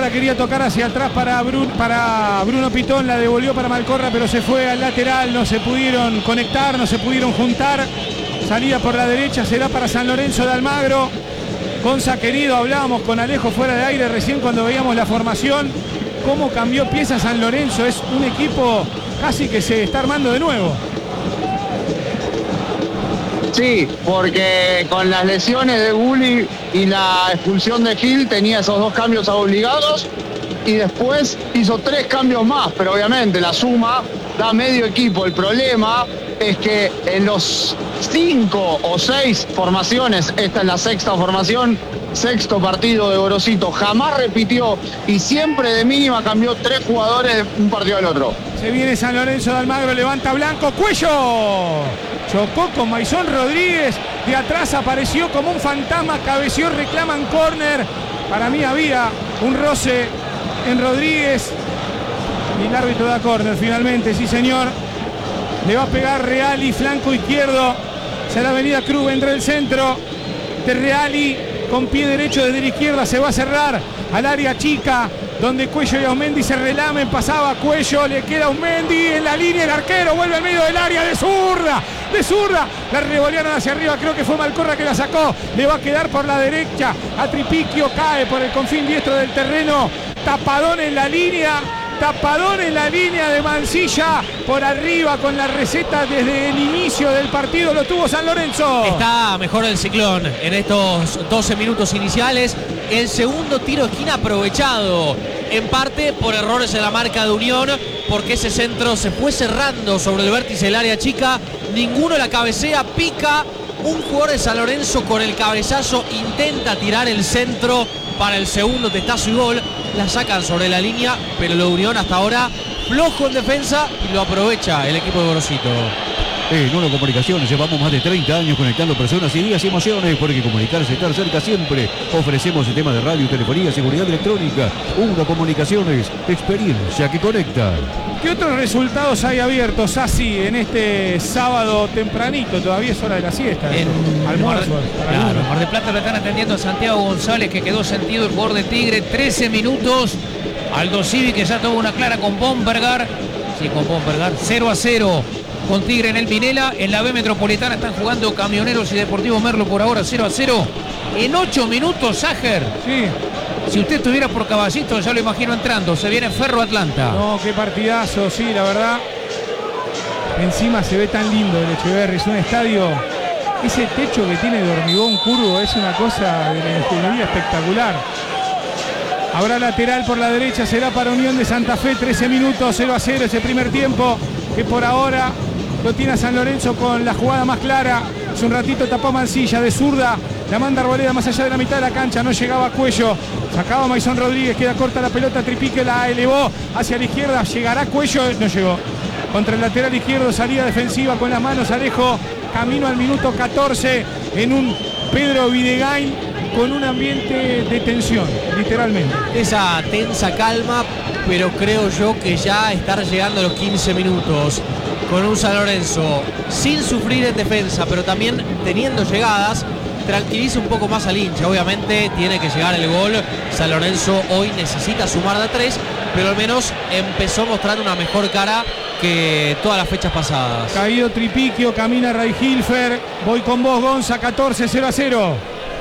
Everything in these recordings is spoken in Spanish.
izquierda, quería tocar hacia atrás para Bruno Pitón, la devolvió para Malcorra, pero se fue al lateral, no se pudieron conectar, no se pudieron juntar. Salida por la derecha será para San Lorenzo de Almagro. Gonza querido, hablábamos con Alejo fuera de aire recién cuando veíamos la formación. Cómo cambió pieza San Lorenzo, es un equipo casi que se está armando de nuevo. Sí, porque con las lesiones de Gulli y la expulsión de Gil tenía esos 2 cambios obligados y después hizo 3 cambios más, pero obviamente la suma da medio equipo. El problema es que en los 5 o 6 formaciones, esta es la 6ª formación, 6º partido de Gorosito, jamás repitió y siempre de mínima cambió 3 jugadores de un partido al otro. Se viene San Lorenzo de Almagro, levanta Blanco, Cuello. Chocó con Maisón Rodríguez, de atrás apareció como un fantasma, cabeció, reclaman córner. Para mí había un roce en Rodríguez y el árbitro da córner finalmente, sí señor. Le va a pegar Reali, flanco izquierdo. Será Avenida Cruz, vendrá el centro de Reali con pie derecho desde la izquierda, se va a cerrar al área chica, donde Cuello y Aumendi se relamen, pasaba Cuello, le queda Aumendi en la línea, el arquero vuelve al medio del área de zurda, la revolearon hacia arriba, creo que fue Malcorra que la sacó, le va a quedar por la derecha a Tripiquio, cae por el confín diestro del terreno, tapadón en la línea de Mansilla, por arriba con la receta desde el inicio del partido, lo tuvo San Lorenzo. Está mejor el Ciclón en estos 12 minutos iniciales. El segundo tiro de esquina aprovechado en parte por errores en la marca de Unión, porque ese centro se fue cerrando sobre el vértice del área chica, ninguno la cabecea, pica un jugador de San Lorenzo con el cabezazo, intenta tirar el centro para el segundo testazo y gol, la sacan sobre la línea, pero lo de Unión hasta ahora flojo en defensa y lo aprovecha el equipo de Gorosito. Nueva Comunicaciones, llevamos más de 30 años conectando personas y días y emociones, porque comunicarse, estar cerca siempre. Ofrecemos el tema de radio, telefonía, seguridad electrónica. Una Comunicaciones, experiencia que conecta. ¿Qué otros resultados hay abiertos así en este sábado tempranito? Todavía es hora de la siesta. En almuerzo. Claro, en Mar del Plata lo están atendiendo a Santiago González, que quedó sentido el jugador de Tigre. 13 minutos. Aldo Civi, que ya tuvo una clara con Bombergar. Sí, con Bombergar. 0-0 con Tigre en el Pinela. En la B Metropolitana están jugando Camioneros y Deportivo Merlo por ahora 0-0. En 8 minutos, Sager. Sí. Si usted estuviera por Caballito, ya lo imagino entrando. Se viene Ferro Atlanta. No, qué partidazo, sí, la verdad. Encima se ve tan lindo el Echeverri. Es un estadio. Ese techo que tiene de hormigón curvo es una cosa de la ingeniería espectacular. Habrá lateral por la derecha, será para Unión de Santa Fe. 13 minutos, 0-0 ese primer tiempo, que por ahora lo tiene a San Lorenzo con la jugada más clara. Hace un ratito tapó Mansilla de zurda, la manda Arboleda más allá de la mitad de la cancha, no llegaba a Cuello, sacaba Maisón Rodríguez, queda corta la pelota, Tripique la elevó hacia la izquierda, llegará Cuello, no llegó. Contra el lateral izquierdo, salida defensiva con las manos, Alejo, camino al minuto 14 en un Pedro Videgain con un ambiente de tensión, literalmente. Esa tensa calma, pero creo yo que ya estar llegando a los 15 minutos con un San Lorenzo sin sufrir en defensa, pero también teniendo llegadas, tranquiliza un poco más al hincha. Obviamente tiene que llegar el gol. San Lorenzo hoy necesita sumar de 3, pero al menos empezó mostrando una mejor cara que todas las fechas pasadas. Caído Tripiquio, camina Ray Hilfer. Voy con vos, Gonza, 14-0-0.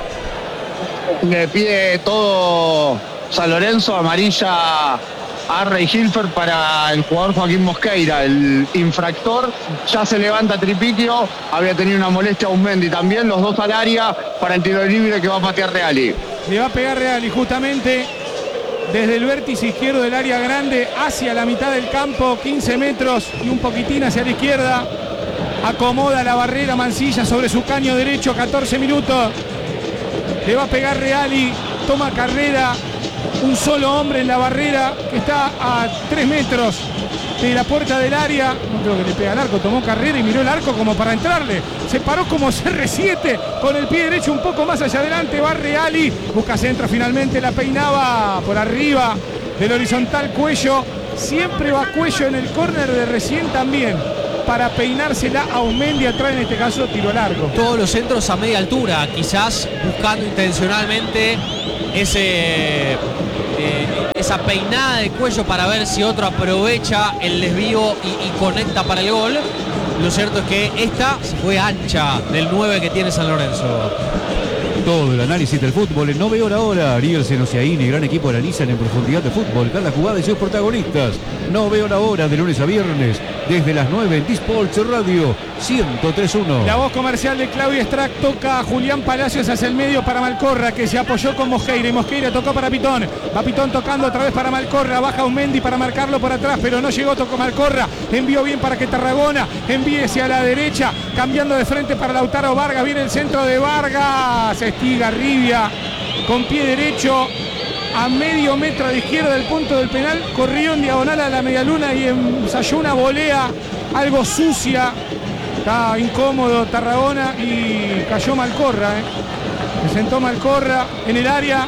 Le pide todo San Lorenzo, amarilla a Ray Hilfer para el jugador Joaquín Mosqueira, el infractor. Ya se levanta Tripiquio, había tenido una molestia a Aumendi también, los dos al área para el tiro libre que va a patear Reali. Le va a pegar Reali justamente desde el vértice izquierdo del área grande hacia la mitad del campo, 15 metros y un poquitín hacia la izquierda. Acomoda la barrera Mansilla sobre su caño derecho, 14 minutos. Le va a pegar Reali, toma carrera, un solo hombre en la barrera que está a 3 metros de la puerta del área. No creo que le pega al arco, tomó carrera y miró el arco como para entrarle. Se paró como CR7 con el pie derecho un poco más hacia adelante. Va Reali, busca centro finalmente, la peinaba por arriba del horizontal Cuello. Siempre va Cuello en el córner de recién también, para peinársela a Aumendi atrás, en este caso tiró largo. Todos los centros a media altura, quizás buscando intencionalmente ese esa peinada de cuello para ver si otro aprovecha el desvío y conecta para el gol. Lo cierto es que esta se fue ancha del 9 que tiene San Lorenzo. Todo el análisis del fútbol en 9 horas ahora. Ariel Senosiaín y gran equipo analizan en profundidad de fútbol cada jugada y sus protagonistas. 9 horas ahora de lunes a viernes desde las 9 en Disports Radio 103.1. La voz comercial de Claudia Strack toca a Julián Palacios hacia el medio para Malcorra, que se apoyó con Mosqueira y Mosqueira tocó para Pitón. Va Pitón tocando otra vez para Malcorra, baja Umendi para marcarlo por atrás, pero no llegó, tocó Malcorra, envió bien para que Tarragona envíe hacia la derecha, cambiando de frente para Lautaro Vargas, viene el centro de Vargas, Estigarribia con pie derecho a medio metro a la izquierda del punto del penal, corrió en diagonal a la medialuna y ensayó una volea algo sucia. Está incómodo Tarragona y cayó Malcorra. Se sentó Malcorra en el área.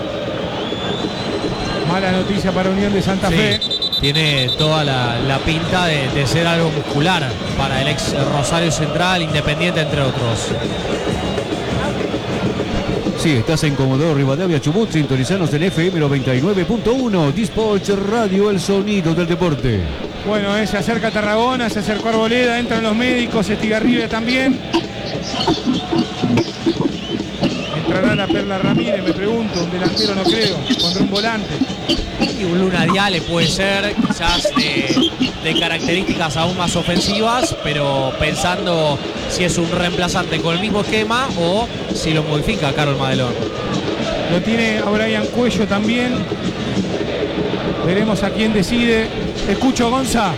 Mala noticia para Unión de Santa Fe. Tiene toda la pinta de ser algo muscular para el ex Rosario Central, Independiente, entre otros. Sí, estás en Comodoro Rivadavia, Chubut, sintonizanos en FM 99.1, Disports Radio, el sonido del deporte. Bueno, se acerca Tarragona, se acercó Arboleda, entran los médicos, Estigarribia también. ¿Entrará la Perla Ramírez? Me pregunto, un delantero no creo, contra un volante. Y un Luna Diale puede ser, quizás de características aún más ofensivas, pero pensando si es un reemplazante con el mismo esquema o si lo modifica Carol Madelón. Lo tiene a Brian Cuello también. Veremos a quién decide. Escucho, Gonza.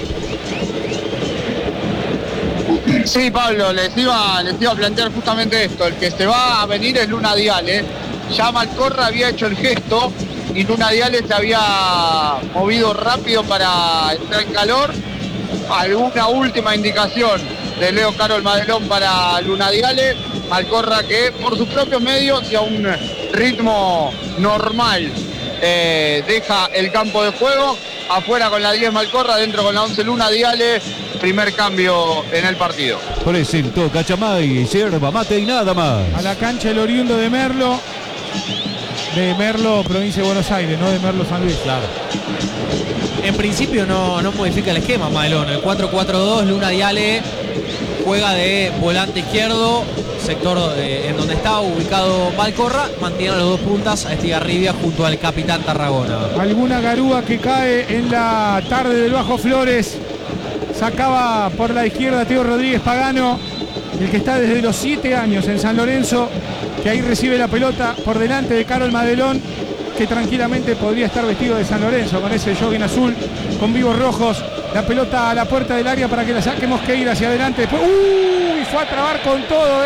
Sí, Pablo, les iba a plantear justamente esto. El que se va a venir es Luna Diale. Ya Malcorra había hecho el gesto y Luna Diale se había movido rápido para entrar en calor. Alguna última indicación de Leo Carol Madelón para Luna Diale. Malcorra que por sus propios medios y a un ritmo normal deja el campo de juego. Afuera con la 10 Malcorra, dentro con la 11 Luna Diale. Primer cambio en el partido. Presentó Cachamay, yerba mate y nada más. A la cancha el oriundo de Merlo. De Merlo, provincia de Buenos Aires, no de Merlo San Luis. Claro. En principio no modifica el esquema Madelón. El 4-4-2, Luna Diale juega de volante izquierdo, sector en donde está ubicado Malcorra, mantiene a los dos puntas a Estigarribia junto al capitán Tarragona. Alguna garúa que cae en la tarde del Bajo Flores. Sacaba por la izquierda Teo Rodríguez Pagano, el que está desde los 7 años en San Lorenzo, que ahí recibe la pelota por delante de Carol Madelón, que tranquilamente podría estar vestido de San Lorenzo con ese jogging azul con vivos rojos. La pelota a la puerta del área para que la saque Mosqueira hacia adelante. Después, fue a trabar con todo,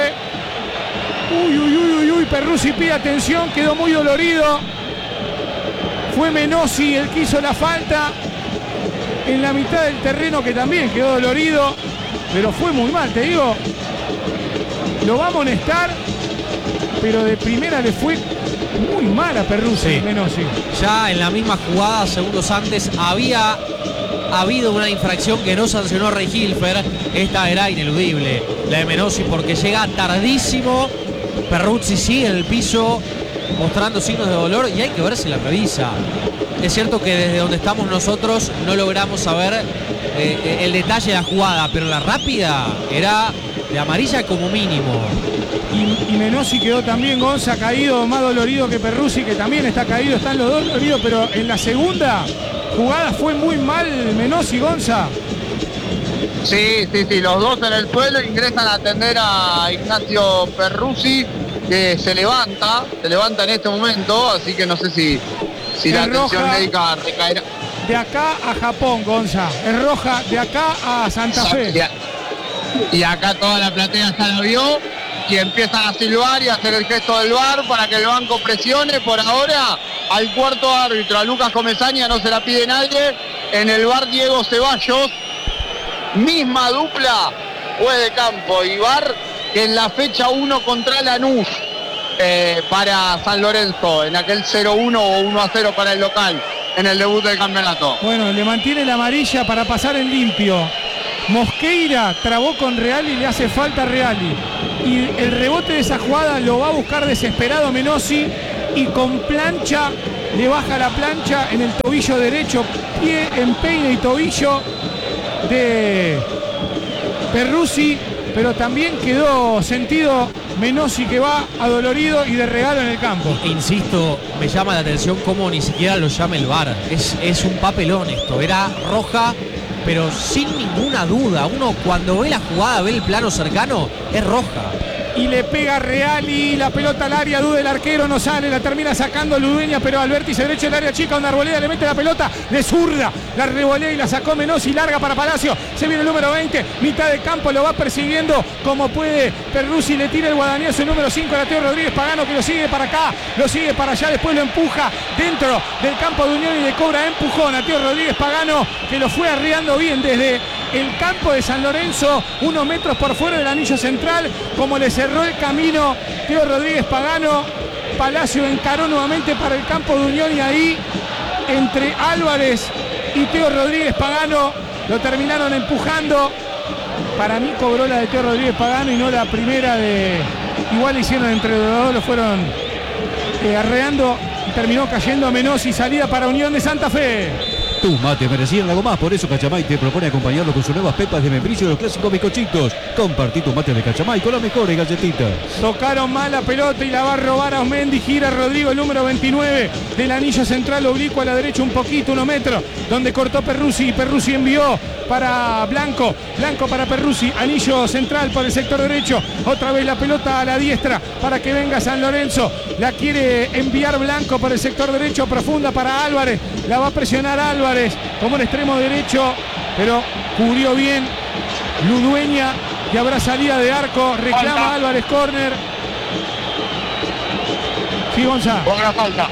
Perruzzi pide atención, quedó muy dolorido. Fue Menossi el que hizo la falta en la mitad del terreno, que también quedó dolorido, pero fue muy mal, te digo. Lo va a amonestar, pero de primera le fue muy mal a Perruzzi, Menossi. Ya en la misma jugada, segundos antes, había habido una infracción que no sancionó Rey Hilfer. Esta era ineludible, la de Menossi, porque llega tardísimo. Perruzzi sigue en el piso mostrando signos de dolor y hay que ver si la revisa. Es cierto que desde donde estamos nosotros no logramos saber el detalle de la jugada, pero la rápida era de amarilla como mínimo. Y Menossi quedó también, Gonza, caído, más dolorido que Perruzzi, que también está caído, están los dos doloridos, pero en la segunda jugada fue muy mal Menossi, Gonza. Sí, los dos en el suelo ingresan a atender a Ignacio Perruzzi, que se levanta en este momento, así que no sé si la atención médica recaerá. De acá a Japón, Gonza, es roja de acá a Santa Fe. Y acá toda la platea ya lo vio y empiezan a silbar y a hacer el gesto del VAR para que el banco presione. Por ahora al cuarto árbitro, a Lucas Comesaña, no se la pide nadie. En el VAR Diego Ceballos, misma dupla juez de campo y VAR que en la fecha 1 contra Lanús para San Lorenzo, en aquel 0-1 o 1-0 para el local en el debut del campeonato. Bueno, le mantiene la amarilla para pasar en limpio. Mosqueira trabó con Reali, le hace falta a Reali. Y el rebote de esa jugada lo va a buscar desesperado Menossi y con plancha le baja la plancha en el tobillo derecho, pie, empeine y tobillo de Perruzzi, pero también quedó sentido Menossi, que va adolorido y de regalo en el campo. Insisto, me llama la atención cómo ni siquiera lo llama el VAR. Es un papelón esto. Era roja, pero sin ninguna duda. Uno cuando ve la jugada, ve el plano cercano, es roja. Y le pega Reali, la pelota al área, duda el arquero, no sale, la termina sacando Ludueña, pero al vértice derecho del área chica, donde Arboleda le mete la pelota de zurda, la revolea y la sacó Menossi, larga para Palacio, se viene el número 20, mitad de campo, lo va persiguiendo como puede Perruzzi, le tira el guadañazo, el número 5 a Teo Rodríguez Pagano, que lo sigue para acá, lo sigue para allá, después lo empuja dentro del campo de Unión y le cobra empujón a Teo Rodríguez Pagano, que lo fue arriando bien desde el campo de San Lorenzo, unos metros por fuera del anillo central, como le cerró el camino Teo Rodríguez Pagano. Palacio encaró nuevamente para el campo de Unión y ahí entre Álvarez y Teo Rodríguez Pagano lo terminaron empujando. Para mí cobró la de Teo Rodríguez Pagano y no la primera de... Igual hicieron entre los dos, lo fueron arreando y terminó cayendo Menossi. Salida para Unión de Santa Fe. Tus mates merecían algo más, por eso Cachamay te propone acompañarlo con sus nuevas pepas de membrillo y los clásicos bizcochitos. Compartí tus mates de Cachamay con las mejores galletitas. Tocaron mal la pelota y la va a robar a Osmendi. Gira Rodrigo, el número 29 del anillo central, oblicuo a la derecha un poquito, 1 metro, donde cortó Perruzzi y Perruzzi envió para Blanco. Blanco para Perruzzi, anillo central por el sector derecho. Otra vez la pelota a la diestra para que venga San Lorenzo. La quiere enviar Blanco por el sector derecho, profunda para Álvarez. La va a presionar Álvarez como el extremo derecho, pero cubrió bien Ludueña, y habrá salida de arco, reclama falta. Álvarez, córner. Sí, Gonzalo. Cobra falta.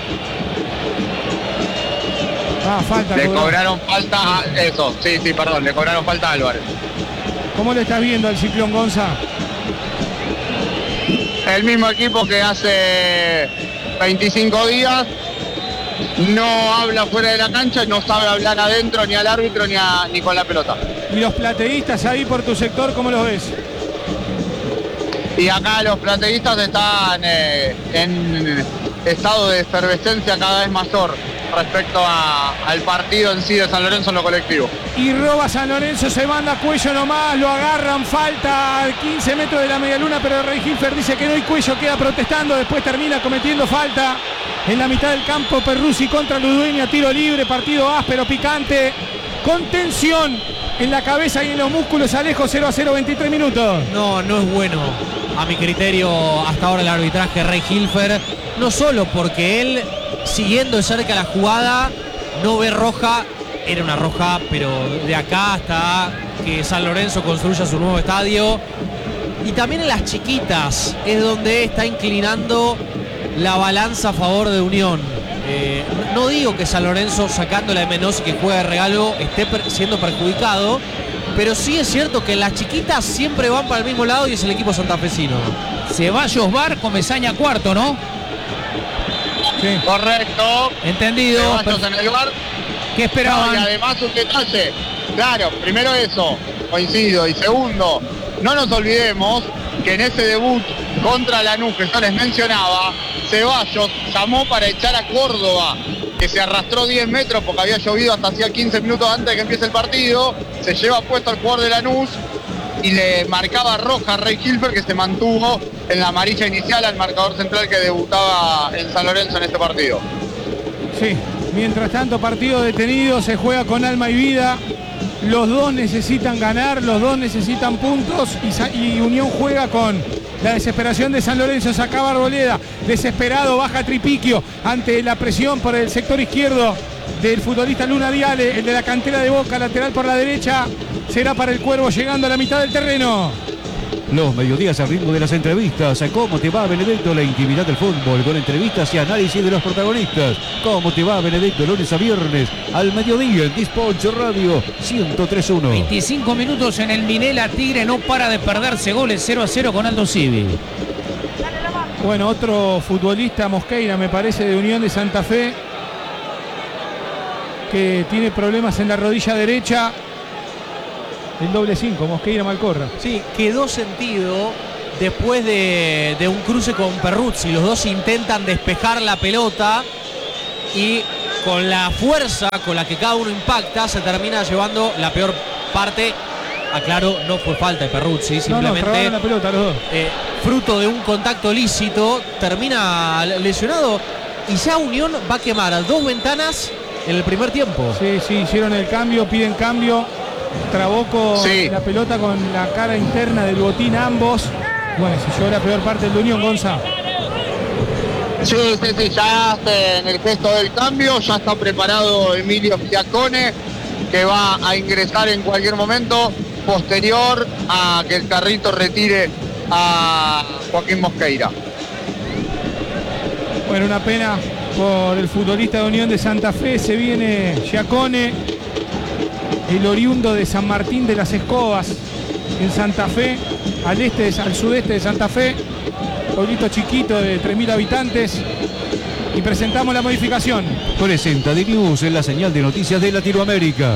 Falta. Le cobraron falta a eso. Sí, perdón, le cobraron falta a Álvarez. ¿Cómo le estás viendo al Ciclón, Gonzalo? El mismo equipo que hace 25 días. No habla fuera de la cancha, no sabe hablar adentro ni al árbitro ni con la pelota. ¿Y los plateístas ahí por tu sector, cómo los ves? Y acá los plateístas están en estado de efervescencia cada vez mayor respecto al partido en sí de San Lorenzo en lo colectivo. Y roba San Lorenzo, se manda Cuello nomás, lo agarran, falta a 15 metros de la medialuna, pero Rey Hilfer dice que no, y Cuello queda protestando, después termina cometiendo falta en la mitad del campo. Perruzzi contra Ludueña, tiro libre, partido áspero, picante, con tensión en la cabeza y en los músculos. Alejo, 0-0, 23 minutos. No es bueno, a mi criterio, hasta ahora el arbitraje Rey Hilfer, no solo porque él, siguiendo de cerca la jugada, no ve roja, era una roja, pero de acá hasta que San Lorenzo construya su nuevo estadio, y también en las chiquitas es donde está inclinando la balanza a favor de Unión. No digo que San Lorenzo, sacando la de Menossi que juega de regalo, esté siendo perjudicado, pero sí es cierto que las chiquitas siempre van para el mismo lado y es el equipo santafesino. Ceballos Bar, Comesaña cuarto, ¿no? Sí. Correcto. Entendido. Ceballos en el bar. ¿Qué esperaban? No, y además un detalle. Claro, primero eso, coincido. Y segundo, no nos olvidemos que en ese debut contra Lanús que yo les mencionaba, Ceballos llamó para echar a Córdoba, que se arrastró 10 metros porque había llovido hasta hacía 15 minutos antes de que empiece el partido, se lleva puesto al jugador de Lanús y le marcaba roja a Rey Hilfer, que se mantuvo en la amarilla inicial al marcador central que debutaba en San Lorenzo en este partido. Sí, mientras tanto partido detenido, se juega con alma y vida. Los dos necesitan ganar, los dos necesitan puntos y Unión juega con la desesperación de San Lorenzo. Sacaba Arboleda, desesperado, baja Tripiquio ante la presión por el sector izquierdo del futbolista Luna Viale, el de la cantera de Boca, lateral por la derecha, será para el Cuervo llegando a la mitad del terreno. Los mediodías al ritmo de las entrevistas. ¿Cómo te va, Benedetto? La intimidad del fútbol con entrevistas y análisis de los protagonistas. ¿Cómo te va, Benedetto? Lunes a viernes al mediodía en Dispatch Radio 103.1. 25 minutos en el Minela. Tigre no para de perderse goles, 0-0 con Aldo Civi. Bueno, otro futbolista, Mosqueira, me parece, de Unión de Santa Fe, que tiene problemas en la rodilla derecha. El doble 5, Mosqueira Malcorra. Sí, quedó sentido después de un cruce con Perruzzi. Los dos intentan despejar la pelota y con la fuerza con la que cada uno impacta se termina llevando la peor parte. Aclaro, no fue falta de Perruzzi, simplemente la pelota los dos. Fruto de un contacto lícito, termina lesionado y ya Unión va a quemar a 2 ventanas en el primer tiempo. Sí, hicieron el cambio, piden cambio. Traboco la pelota con la cara interna del botín ambos. Bueno, se llevó la peor parte del de Unión, Gonza. Sí, ya en el gesto del cambio, ya está preparado Emilio Giacone, que va a ingresar en cualquier momento, posterior a que el carrito retire a Joaquín Mosqueira. Bueno, una pena por el futbolista de Unión de Santa Fe. Se viene Giacone, el oriundo de San Martín de las Escobas, en Santa Fe, al sudeste de Santa Fe, pueblito chiquito de 3.000 habitantes. Y presentamos la modificación. Presenta The News en la señal de noticias de Latinoamérica.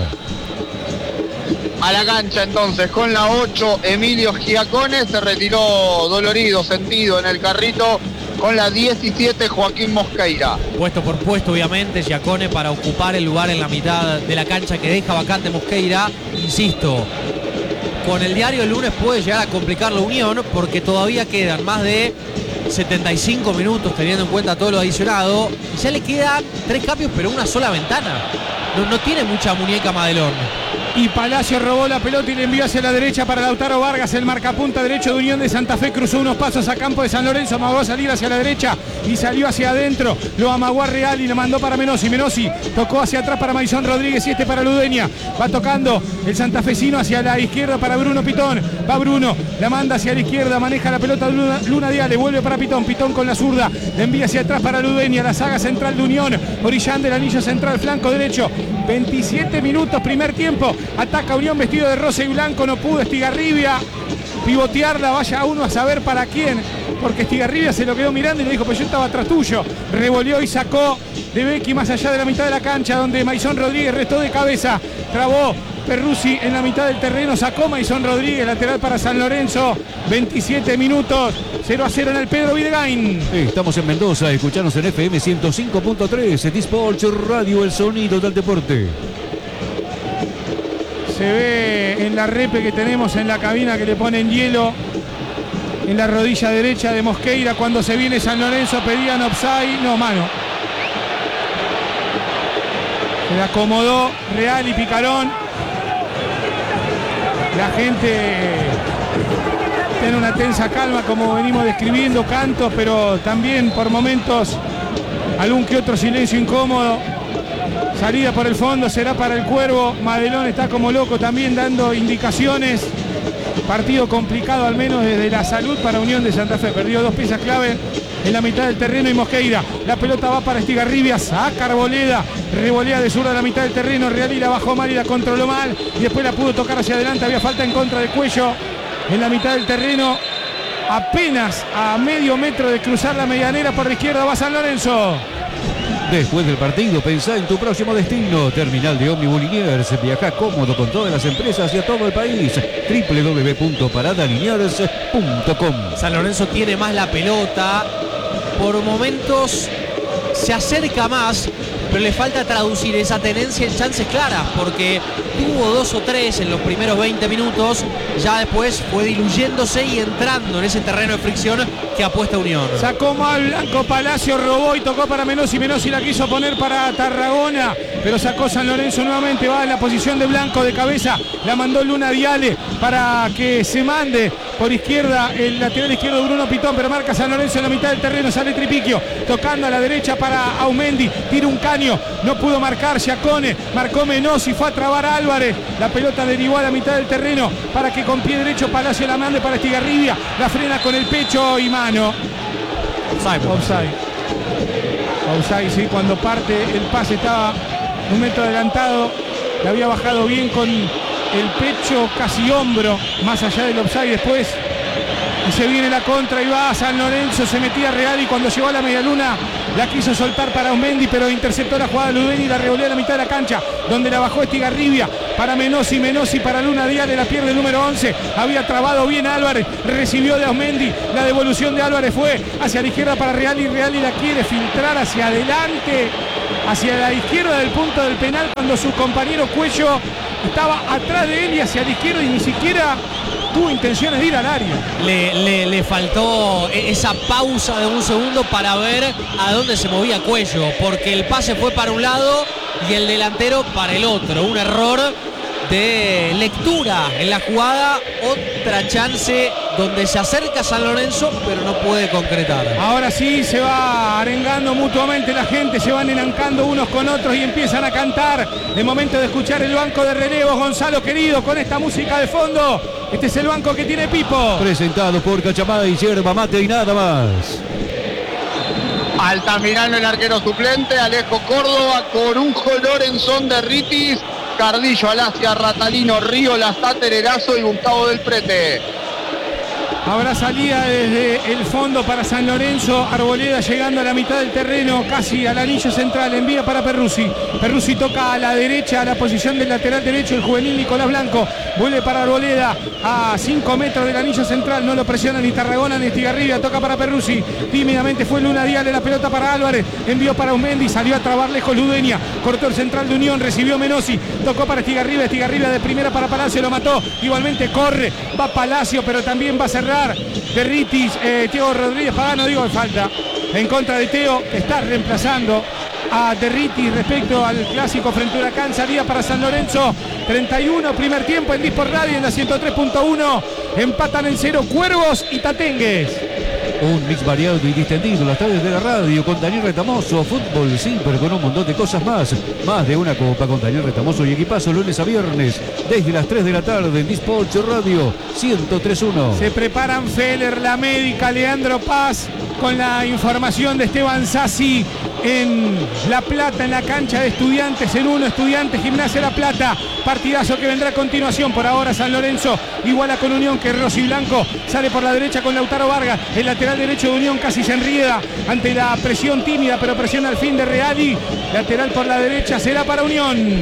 A la cancha entonces, con la 8, Emilio Giacone, se retiró dolorido, sentido en el carrito. Con la 17, Joaquín Mosqueira. Puesto por puesto, obviamente, Giacone para ocupar el lugar en la mitad de la cancha que deja vacante Mosqueira. Insisto, con el diario el lunes puede llegar a complicar la Unión porque todavía quedan más de 75 minutos teniendo en cuenta todo lo adicionado. Y ya le quedan 3 cambios pero una sola ventana. No tiene mucha muñeca Madelón. Y Palacio robó la pelota y le envió hacia la derecha para Lautaro Vargas, el marcapunta derecho de Unión de Santa Fe. Cruzó unos pasos a campo de San Lorenzo, amagó a salir hacia la derecha y salió hacia adentro. Lo amagó a Real y lo mandó para Menossi. Menossi tocó hacia atrás para Maison Rodríguez y este para Ludeña. Va tocando el santafesino hacia la izquierda para Bruno Pitón. Va Bruno, la manda hacia la izquierda, maneja la pelota Luna Díaz, le vuelve para Pitón. Pitón con la zurda, le envía hacia atrás para Ludeña, la saga central de Unión, orillando el anillo central, flanco derecho. 27 minutos, primer tiempo. Ataca Unión vestido de rosa y blanco. No pudo Estigarribia pivotearla. Vaya uno a saber para quién. Porque Estigarribia se lo quedó mirando y le dijo, pues yo estaba atrás tuyo. Revoleó y sacó de Becchi más allá de la mitad de la cancha, donde Maison Rodríguez restó de cabeza. Trabó Perruzzi en la mitad del terreno. Sacó Maison Rodríguez, lateral para San Lorenzo. 27 minutos. 0-0 en el Pedro Videgain. Estamos en Mendoza, escuchanos en FM 105.3, Dispolch Radio, el sonido del deporte. Se ve en la repe que tenemos en la cabina que le ponen hielo en la rodilla derecha de Mosqueira. Cuando se viene San Lorenzo pedían offside, no, mano. Se le acomodó Real y Picarón. La gente tiene una tensa calma como venimos describiendo, cantos, pero también por momentos algún que otro silencio incómodo. Salida por el fondo será para el Cuervo. Madelón está como loco también dando indicaciones. Partido complicado al menos desde la salud para Unión de Santa Fe. Perdió 2 piezas clave en la mitad del terreno y Mosqueira. La pelota va para Estigarribia, saca Arboleda, revolea de zurda a la mitad del terreno. Real y la bajó mal y la controló mal. Y después la pudo tocar hacia adelante. Había falta en contra de Cuello en la mitad del terreno. Apenas a medio metro de cruzar la medianera por la izquierda va San Lorenzo. Después del partido, pensá en tu próximo destino. Terminal de Omnibus Liniers. Viaja cómodo con todas las empresas y a todo el país. www.paradaliniers.com. San Lorenzo tiene más la pelota. Por momentos se acerca más, pero le falta traducir esa tenencia en chances claras, porque tuvo 2 o 3 en los primeros 20 minutos, ya después fue diluyéndose y entrando en ese terreno de fricción que apuesta Unión. Sacó mal Blanco Palacio, robó y tocó para Menossi. Menossi la quiso poner para Tarragona, pero sacó San Lorenzo nuevamente. Va en la posición de Blanco de cabeza, la mandó Luna Diale para que se mande por izquierda el lateral izquierdo Bruno Pitón, pero marca San Lorenzo en la mitad del terreno. Sale Tripiquio, tocando a la derecha para Aumendi, tira un caño, no pudo marcar Giacone, marcó Menossi, fue a trabar a Álvarez, la pelota derivó a la mitad del terreno para que con pie derecho Palacio la mande para Estigarribia, la frena con el pecho y mano. Offside, sí, cuando parte el pase estaba 1 metro adelantado, le había bajado bien con el pecho, casi hombro, más allá del offside después. Y se viene la contra y va a San Lorenzo, se metía Real y cuando llegó a la medialuna la quiso soltar para Aumendi, pero interceptó la jugada de Ludeni y la revoleó a la mitad de la cancha, donde la bajó Estigarribia para Menossi, Menossi para Luna Díaz, la pierde el número 11, había trabado bien Álvarez, recibió de Aumendi, la devolución de Álvarez fue hacia la izquierda para Real y la quiere filtrar hacia adelante hacia la izquierda del punto del penal cuando su compañero Cuello estaba atrás de él y hacia la izquierda y ni siquiera tuvo intenciones de ir al área. Le faltó esa pausa de un segundo para ver a dónde se movía Cuello, porque el pase fue para un lado y el delantero para el otro. Un error de lectura en la jugada. Otra chance donde se acerca San Lorenzo, pero no puede concretar. Ahora sí se va arengando mutuamente la gente, se van enancando unos con otros y empiezan a cantar. De momento de escuchar el banco de relevos, Gonzalo querido, con esta música de fondo. Este es el banco que tiene Pipo. Presentado por Cachamada y Yerba Mate y nada más. Altamirano el arquero suplente, Alejo Córdoba, Corujo, Lorenzón de Ritis, Cardillo, Alacia, Ratalino, Río, Lazate, Erazo y Gustavo del Prete. Habrá salida desde el fondo para San Lorenzo. Arboleda llegando a la mitad del terreno, casi al anillo central. Envía para Perruzzi. Perruzzi toca a la derecha, a la posición del lateral derecho. El juvenil Nicolás Blanco vuelve para Arboleda a 5 metros del anillo central. No lo presiona ni Tarragona ni Estigarribia. Toca para Perruzzi. Tímidamente fue Luna Díaz, la pelota para Álvarez. Envió para Aumendi. Salió a trabar lejos Ludeña. Cortó el central de Unión. Recibió Menossi. Tocó para Estigarribia. Estigarribia de primera para Palacio. Lo mató. Igualmente corre. Va Palacio, pero también va a cerrar. De Ritis, Thiago Rodríguez Pagano, digo, falta en contra de Teo, que está reemplazando a De Ritis respecto al clásico frente a Huracán. Salida para San Lorenzo, 31, primer tiempo en Disport Radio en la 103.1. Empatan en 0 Cuervos y Tatengues. Un mix variado y distendido las tardes de la radio con Daniel Retamoso, fútbol sí, pero con un montón de cosas más. Más de una copa con Daniel Retamoso y equipazo lunes a viernes desde las 3 de la tarde en Disport Radio 103.1. Se preparan Feller, la médica, Leandro Paz, con la información de Esteban Sassi en La Plata, en la cancha de Estudiantes, en 1, Estudiantes, Gimnasia La Plata. Partidazo que vendrá a continuación. Por ahora San Lorenzo iguala con Unión, que Rossi Blanco sale por la derecha con Lautaro Vargas. El lateral derecho de Unión casi se enrieda ante la presión tímida, pero presión al fin de Reali. Lateral por la derecha será para Unión.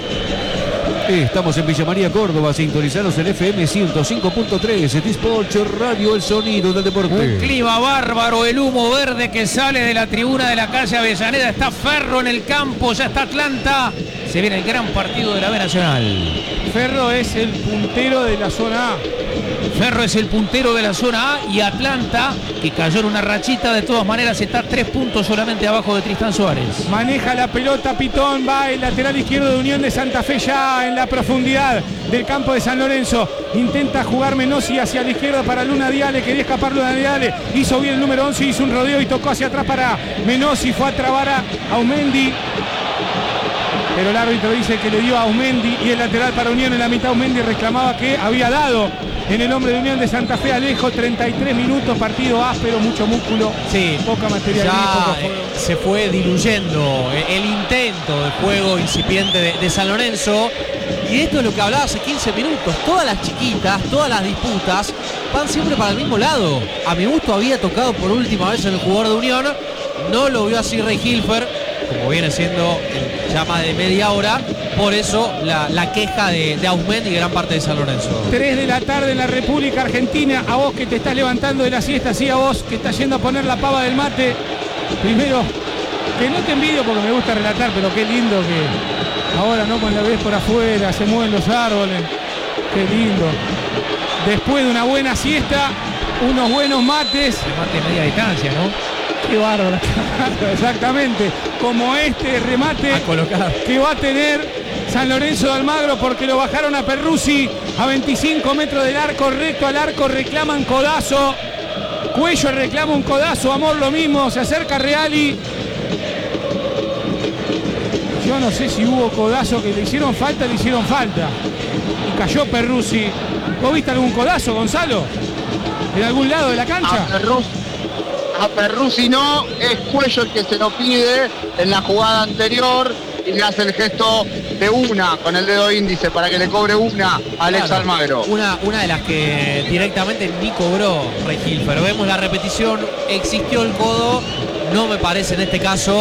Estamos en Villa María, Córdoba. Sintonizanos en FM 105.3. Disport Radio, el sonido del deporte. Un clima bárbaro, el humo verde que sale de la tribuna de la calle Avellaneda. Está Ferro en el campo, ya está Atlanta. Se viene el gran partido de la B Nacional. Ferro es el puntero de la zona A. Ferro es el puntero de la zona A y Atlanta, que cayó en una rachita, de todas maneras está 3 puntos solamente abajo de Tristán Suárez. Maneja la pelota Pitón, va el lateral izquierdo de Unión de Santa Fe ya en la profundidad del campo de San Lorenzo. Intenta jugar Menossi hacia la izquierda para Luna Diale, quería escapar Luna Diale. Hizo bien el número 11, hizo un rodeo y tocó hacia atrás para Menossi, fue a trabar a Aumendi. Pero el árbitro dice que le dio a Aumendi y el lateral para Unión en la mitad. Aumendi reclamaba que había dado en el hombre de Unión de Santa Fe. Alejo, 33 minutos, partido áspero, mucho músculo, sí, poca materialidad, poco juego. Se fue diluyendo el intento de juego incipiente de San Lorenzo. Y esto es lo que hablaba hace 15 minutos. Todas las chiquitas, todas las disputas van siempre para el mismo lado. A mi gusto había tocado por última vez en el jugador de Unión. No lo vio así Rey Hilfer, como viene siendo ya más de media hora. Por eso la queja de Aumendi y gran parte de San Lorenzo. 3 de la tarde en la República Argentina. A vos que te estás levantando de la siesta, sí, a vos que estás yendo a poner la pava del mate. Primero, que no te envidio porque me gusta relatar, pero qué lindo que ahora no, cuando la ves por afuera, se mueven los árboles. Qué lindo. Después de una buena siesta, unos buenos mates. Remate de media distancia, ¿no? Qué bárbaro, exactamente, como este remate que va a tener San Lorenzo de Almagro, porque lo bajaron a Perruzzi a 25 metros del arco, recto al arco, reclaman codazo, Cuello reclama un codazo, Amor lo mismo, se acerca Reali. Yo no sé si hubo codazo, que le hicieron falta. Y cayó Perruzzi. ¿Vos viste algún codazo, Gonzalo? ¿En algún lado de la cancha? A Perruzzi no, es Cuello el que se lo pide en la jugada anterior y le hace el gesto de una con el dedo índice para que le cobre una a Alex Almagro. Una de las que directamente ni cobró Rey Hilfer. Vemos la repetición, existió el codo, no me parece en este caso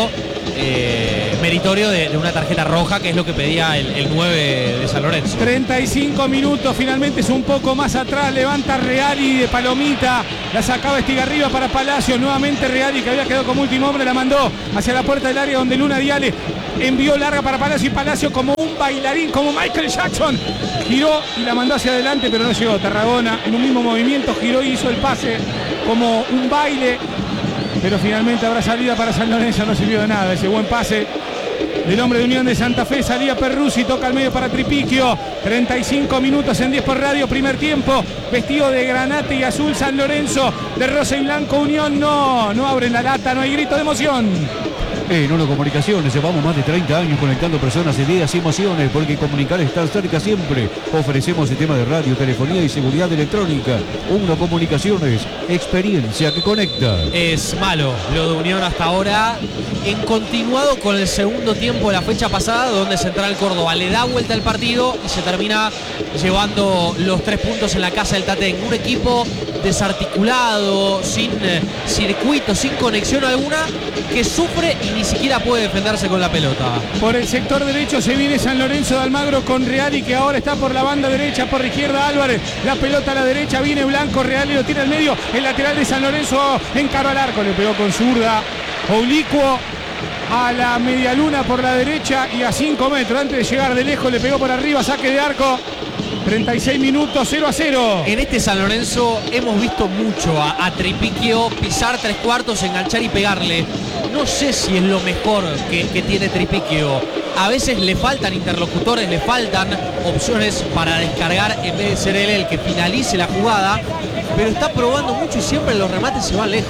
meritorio de una tarjeta roja, que es lo que pedía el 9 de San Lorenzo. 35 minutos, finalmente es un poco más atrás, levanta Reali de palomita, la sacaba Estigarribia para Palacios, nuevamente Reali, que había quedado como último hombre, la mandó hacia la puerta del área donde Luna Diale envió larga para Palacio, y Palacio, como un bailarín, como Michael Jackson, giró y la mandó hacia adelante, pero no llegó. Tarragona en un mismo movimiento giró y hizo el pase como un baile, pero finalmente habrá salida para San Lorenzo. No sirvió de nada ese buen pase del hombre de Unión de Santa Fe. Salía Perruzzi, toca al medio para Tripiquio. 35 minutos en 10 por radio, primer tiempo. Vestido de granate y azul San Lorenzo, de rosa y blanco Unión. No abren la lata, no hay grito de emoción. En Uno Comunicaciones llevamos más de 30 años conectando personas, ideas y emociones, porque comunicar es estar cerca siempre. Ofrecemos sistemas de radio, telefonía y seguridad electrónica. Uno Comunicaciones, experiencia que conecta. Es malo lo de Unión hasta ahora, en continuado con el segundo tiempo de la fecha pasada, donde Central Córdoba le da vuelta al partido y se termina llevando los 3 puntos en la casa del Tatén. Un equipo desarticulado, sin circuito, sin conexión alguna, que sufre y ni siquiera puede defenderse con la pelota. Por el sector derecho se viene San Lorenzo de Almagro con Reali, que ahora está por la banda derecha, por la izquierda Álvarez, la pelota a la derecha, viene Blanco, Reali lo tira al medio, el lateral de San Lorenzo encaró al arco, le pegó con zurda, oblicuo a la medialuna por la derecha y a 5 metros, antes de llegar de lejos le pegó por arriba, saque de arco. 36 minutos, 0-0. En este San Lorenzo hemos visto mucho a Tripiquio pisar 3/4, enganchar y pegarle. No sé si es lo mejor que tiene Tripiquio. A veces le faltan interlocutores, le faltan opciones para descargar en vez de ser él el que finalice la jugada, pero está probando mucho y siempre los remates se van lejos.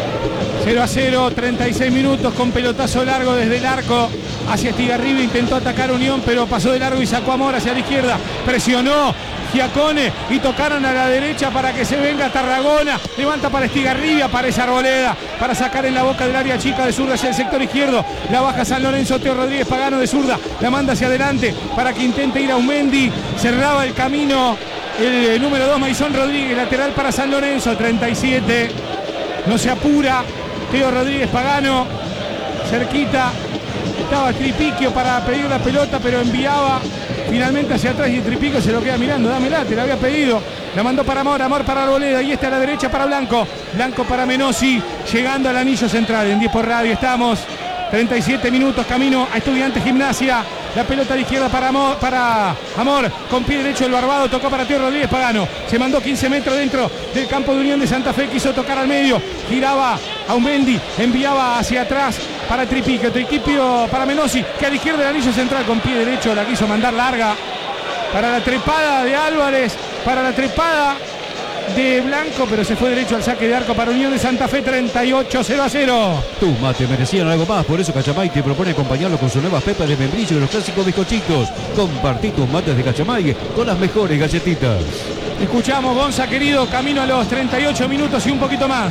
0-0, 36 minutos con pelotazo largo desde el arco hacia Estigarribia, intentó atacar Unión, pero pasó de largo y sacó a Mora hacia la izquierda, presionó Giacone y tocaron a la derecha para que se venga Tarragona, levanta para Estigarribia, aparece Arboleda para sacar en la boca del área chica de zurda hacia el sector izquierdo, la baja San Lorenzo, Teo Rodríguez Pagano de zurda, la manda hacia adelante para que intente ir a Aumendi, cerraba el camino el número 2 Maison Rodríguez, lateral para San Lorenzo, 37, no se apura Teo Rodríguez Pagano, cerquita estaba Tripiquio para pedir la pelota, pero enviaba finalmente hacia atrás y Tripiquio se lo queda mirando, dámela, te la había pedido, la mandó para Amor para Arboleda, y esta a la derecha para Blanco para Menossi, llegando al anillo central, en 10 por radio estamos, 37 minutos, camino a Estudiantes Gimnasia, la pelota a la izquierda para Amor, con pie derecho el Barbado, tocó para Teo Rodríguez Pagano, se mandó 15 metros dentro del campo de Unión de Santa Fe, quiso tocar al medio, giraba Aumendi, enviaba hacia atrás para Tripiquio para Menossi, que a la izquierda del anillo central con pie derecho la quiso mandar larga, para la trepada de Álvarez, para la trepada de Blanco, pero se fue derecho al saque de arco para Unión de Santa Fe. 38, 0-0. Tus mates merecían algo más, por eso Cachamay te propone acompañarlo con sus nuevas pepas de membrillo y los clásicos bizcochitos. Compartí tus mates de Cachamay con las mejores galletitas. Escuchamos, Gonza querido, camino a los 38 minutos y un poquito más.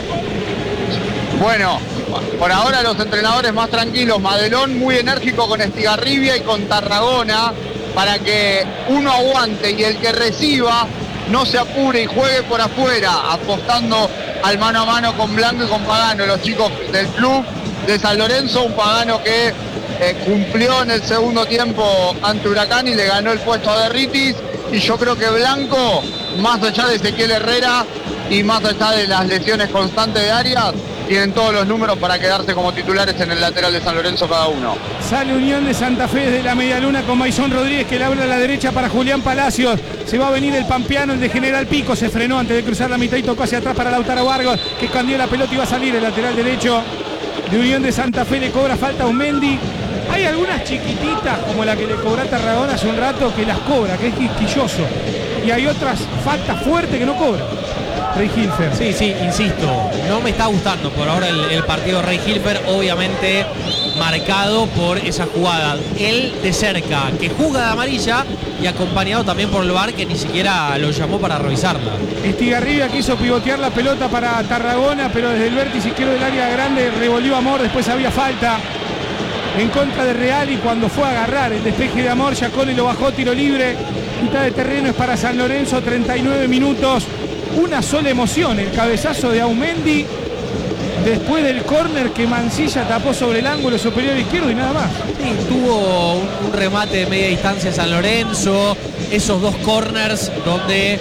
Bueno, por ahora los entrenadores más tranquilos. Madelón muy enérgico con Estigarribia y con Tarragona para que uno aguante y el que reciba no se apure y juegue por afuera, apostando al mano a mano con Blanco y con Pagano, los chicos del club de San Lorenzo. Un Pagano que cumplió en el segundo tiempo ante Huracán y le ganó el puesto a Derritis. Y yo creo que Blanco, más allá de Ezequiel Herrera y más allá de las lesiones constantes de Arias, tienen todos los números para quedarse como titulares en el lateral de San Lorenzo cada uno. Sale Unión de Santa Fe desde la medialuna con Maison Rodríguez, que le abre a la derecha para Julián Palacios. Se va a venir el pampeano, el de General Pico, se frenó antes de cruzar la mitad y tocó hacia atrás para Lautaro Vargas, que escondió la pelota y va a salir el lateral derecho de Unión de Santa Fe. Le cobra falta a Aumendi. Hay algunas chiquititas como la que le cobró a Tarragona hace un rato que las cobra, que es quisquilloso, y hay otras faltas fuertes que no cobra Rey Hilfer. Sí, insisto, no me está gustando por ahora el partido Rey Hilfer, obviamente marcado por esa jugada. Él de cerca, que juega de amarilla y acompañado también por el VAR, que ni siquiera lo llamó para revisarla. Estigarribia quiso pivotear la pelota para Tarragona, pero desde el vértice izquierdo del área grande revolvió Amor, después había falta en contra de Real, y cuando fue a agarrar el despeje de Amor, Giacone lo bajó, tiro libre, mitad de terreno es para San Lorenzo, 39 minutos. Una sola emoción, el cabezazo de Aumendi después del córner que Mancilla tapó sobre el ángulo superior izquierdo y nada más. Sí, tuvo un remate de media distancia San Lorenzo, esos dos corners donde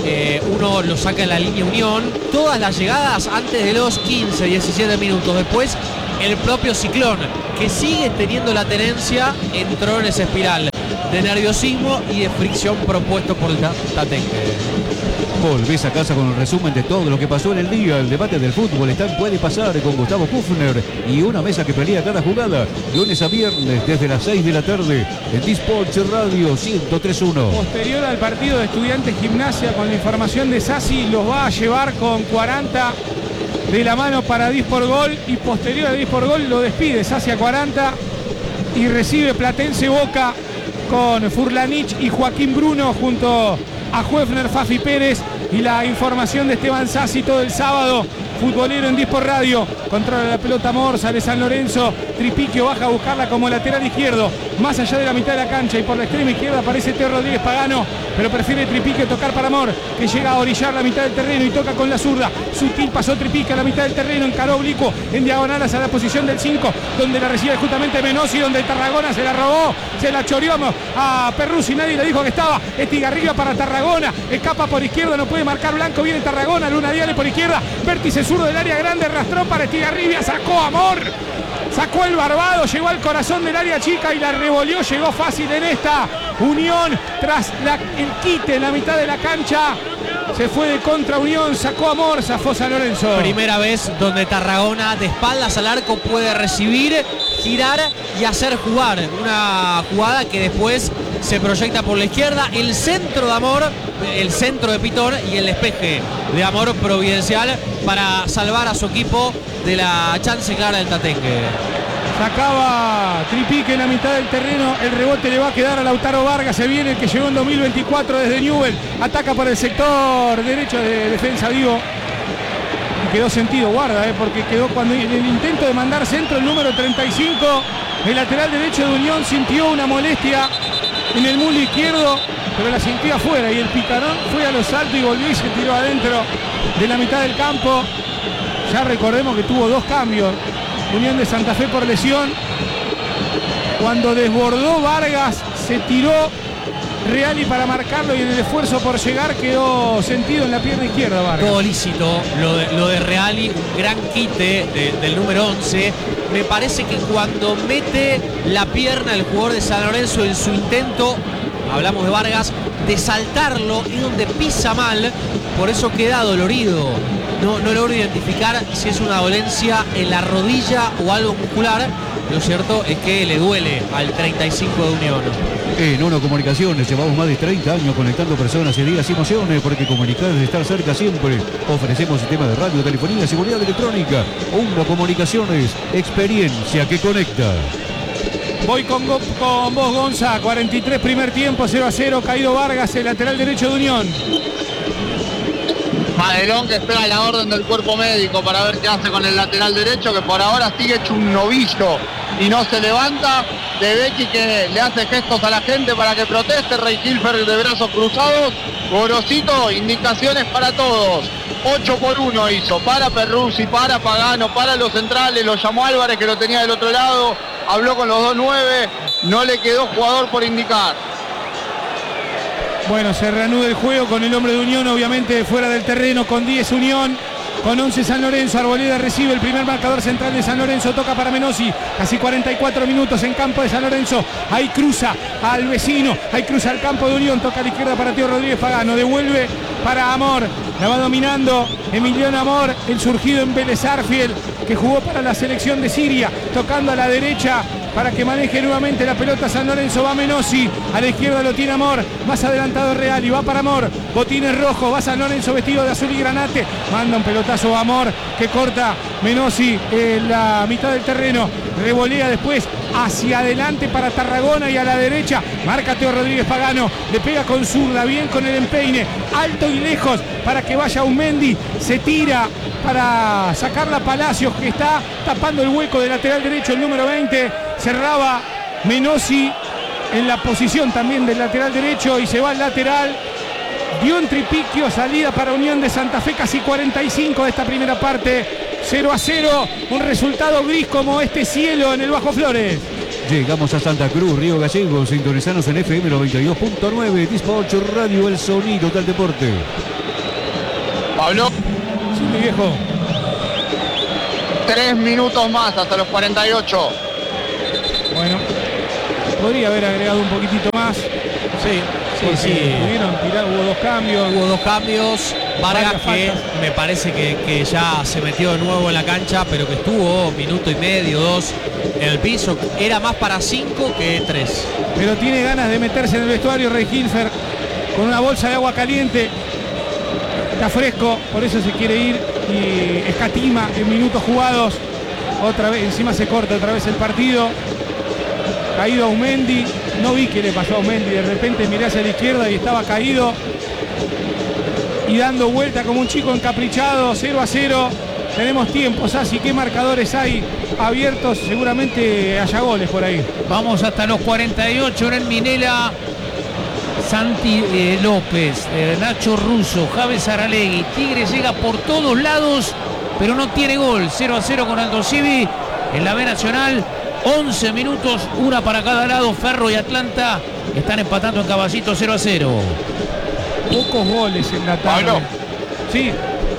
uno lo saca en la línea Unión, todas las llegadas antes de los 15, 17 minutos. Después el propio Ciclón, que sigue teniendo la tenencia, entró en esa espiral de nerviosismo y de fricción propuesto por el Tatengue. Volvés a casa con el resumen de todo lo que pasó en el día. El debate del fútbol está en Puede Pasar con Gustavo Kufner y una mesa que pelea cada jugada. Lunes a viernes desde las 6 de la tarde en Disports Radio 103.1. Posterior al partido de Estudiantes Gimnasia, con la información de Sassi, los va a llevar con 40 de la mano para Disport Gol, y posterior a Disport Gol lo despide Sassi a 40 y recibe Platense Boca con Furlanich y Joaquín Bruno junto a Juefner, Fafi Pérez, y la información de Esteban Sassi todo el sábado. Futbolero en Disport Radio, controla la pelota Amor, sale San Lorenzo, Tripiquio baja a buscarla como lateral izquierdo, más allá de la mitad de la cancha, y por la extrema izquierda aparece Teo Rodríguez Pagano, pero prefiere Tripiquio tocar para Amor, que llega a orillar la mitad del terreno y toca con la zurda. Sutil pasó Tripiquio a la mitad del terreno, encaró oblicuo en diagonal hacia la posición del 5, donde la recibe justamente Menossi, donde Tarragona se la robó, se la choreó a Perruzzi, nadie le dijo que estaba. Estigarribia para Tarragona, escapa por izquierda, no puede marcar Blanco, viene Tarragona, Luna Diale por izquierda, vértice zurdo del área grande, arrastró para Estigarribia, sacó Amor, sacó el barbado, llegó al corazón del área chica y la revolvió, llegó fácil en esta Unión, tras el quite en la mitad de la cancha, se fue de contra Unión, sacó Amor, zafó San Lorenzo. Primera vez donde Tarragona de espaldas al arco puede recibir, girar y hacer jugar. Una jugada que después se proyecta por la izquierda, el centro de Amor, el centro de Pitón y el despeje de Amor providencial para salvar a su equipo de la chance clara del Tatengue. Sacaba Tripique en la mitad del terreno, el rebote le va a quedar a Lautaro Vargas, se viene el que llegó en 2024 desde Newell, ataca por el sector derecho de defensa, digo, y quedó sentido, guarda, porque quedó cuando en el intento de mandar centro el número 35, el lateral derecho de Unión sintió una molestia en el muslo izquierdo, pero la sintió afuera y el picarón fue a los altos y volvió y se tiró adentro de la mitad del campo. Ya recordemos que tuvo dos cambios Unión de Santa Fe por lesión. Cuando desbordó Vargas, se tiró Reali para marcarlo y en el esfuerzo por llegar quedó sentido en la pierna izquierda Vargas. Todo lícito, lo de Reali, un gran quite del número 11. Me parece que cuando mete la pierna el jugador de San Lorenzo en su intento, hablamos de Vargas, de saltarlo, y donde pisa mal, por eso queda dolorido. No logro identificar si es una dolencia en la rodilla o algo muscular. Lo cierto es que le duele al 35 de Unión. En Ono Comunicaciones llevamos más de 30 años conectando personas, ideas y emociones, porque comunicar es estar cerca siempre. Ofrecemos sistemas de radio, telefonía, seguridad electrónica. Ono Comunicaciones, experiencia que conecta. Voy con vos, Gonza. 43 primer tiempo, 0-0. Caído Vargas, el lateral derecho de Unión. Madelón que espera la orden del cuerpo médico para ver qué hace con el lateral derecho, que por ahora sigue hecho un novillo y no se levanta. De Becky que le hace gestos a la gente para que proteste. Rey Hilfer de brazos cruzados. Gorosito, indicaciones para todos. 8-1 hizo, para Perruzzi, para Pagano, para los centrales. Lo llamó Álvarez, que lo tenía del otro lado. Habló con los 2-9. No le quedó jugador por indicar. Bueno, se reanuda el juego con el hombre de Unión, obviamente fuera del terreno, con 10 Unión, con 11 San Lorenzo. Arboleda recibe el primer marcador central de San Lorenzo, toca para Menossi, casi 44 minutos en campo de San Lorenzo. Ahí cruza al vecino, ahí cruza al campo de Unión, toca a la izquierda para Teo Rodríguez Pagano, devuelve para Amor, la va dominando Emiliano Amor, el surgido en Vélez Arfiel, que jugó para la selección de Siria, tocando a la derecha para que maneje nuevamente la pelota San Lorenzo. Va Menossi, a la izquierda lo tiene Amor, más adelantado Real y va para Amor, botines rojos, va San Lorenzo vestido de azul y granate, manda un pelotazo a Amor que corta Menossi en la mitad del terreno, revolea después hacia adelante para Tarragona y a la derecha marca Teo Rodríguez Pagano, le pega con zurda, bien con el empeine, alto y lejos para que vaya Aumendi, se tira para sacarla Palacios, que está tapando el hueco del lateral derecho, el número 20, cerraba Menossi en la posición también del lateral derecho y se va al lateral. Dio en Tripiquio, salida para Unión de Santa Fe, casi 45 de esta primera parte. 0-0, un resultado gris como este cielo en el Bajo Flores. Llegamos a Santa Cruz, Río Gallegos, sintonizanos en FM 92.9, Dispatch Radio, el sonido del deporte. Pablo, Sí, mi viejo. 3 minutos más hasta los 48. Bueno, podría haber agregado un poquitito más. Sí. Pudieron tirar, hubo dos cambios. Vargas, Varias que faltas. me parece que ya se metió de nuevo en la cancha, pero que estuvo minuto y medio, 2 en el piso. Era más para 5 que 3. Pero tiene ganas de meterse en el vestuario Reinhilfer con una bolsa de agua caliente. Está fresco, por eso se quiere ir y escatima en minutos jugados. Otra vez, encima se corta otra vez el partido. Caído Aumendi. No vi qué le pasó a Aumendi. De repente miré hacia la izquierda y estaba caído. Y dando vuelta como un chico encaprichado. 0-0. Tenemos tiempos, así ¿qué marcadores hay abiertos? Seguramente haya goles por ahí. Vamos hasta los 48 en el Minela. Santi López, Nacho Russo, Javes Aralegui. Tigre llega por todos lados, pero no tiene gol. 0-0 con Aldo Civi en la B Nacional. 11 minutos, una para cada lado. Ferro y Atlanta están empatando en Caballito 0-0. Pocos goles en la tarde. Pablo. Sí,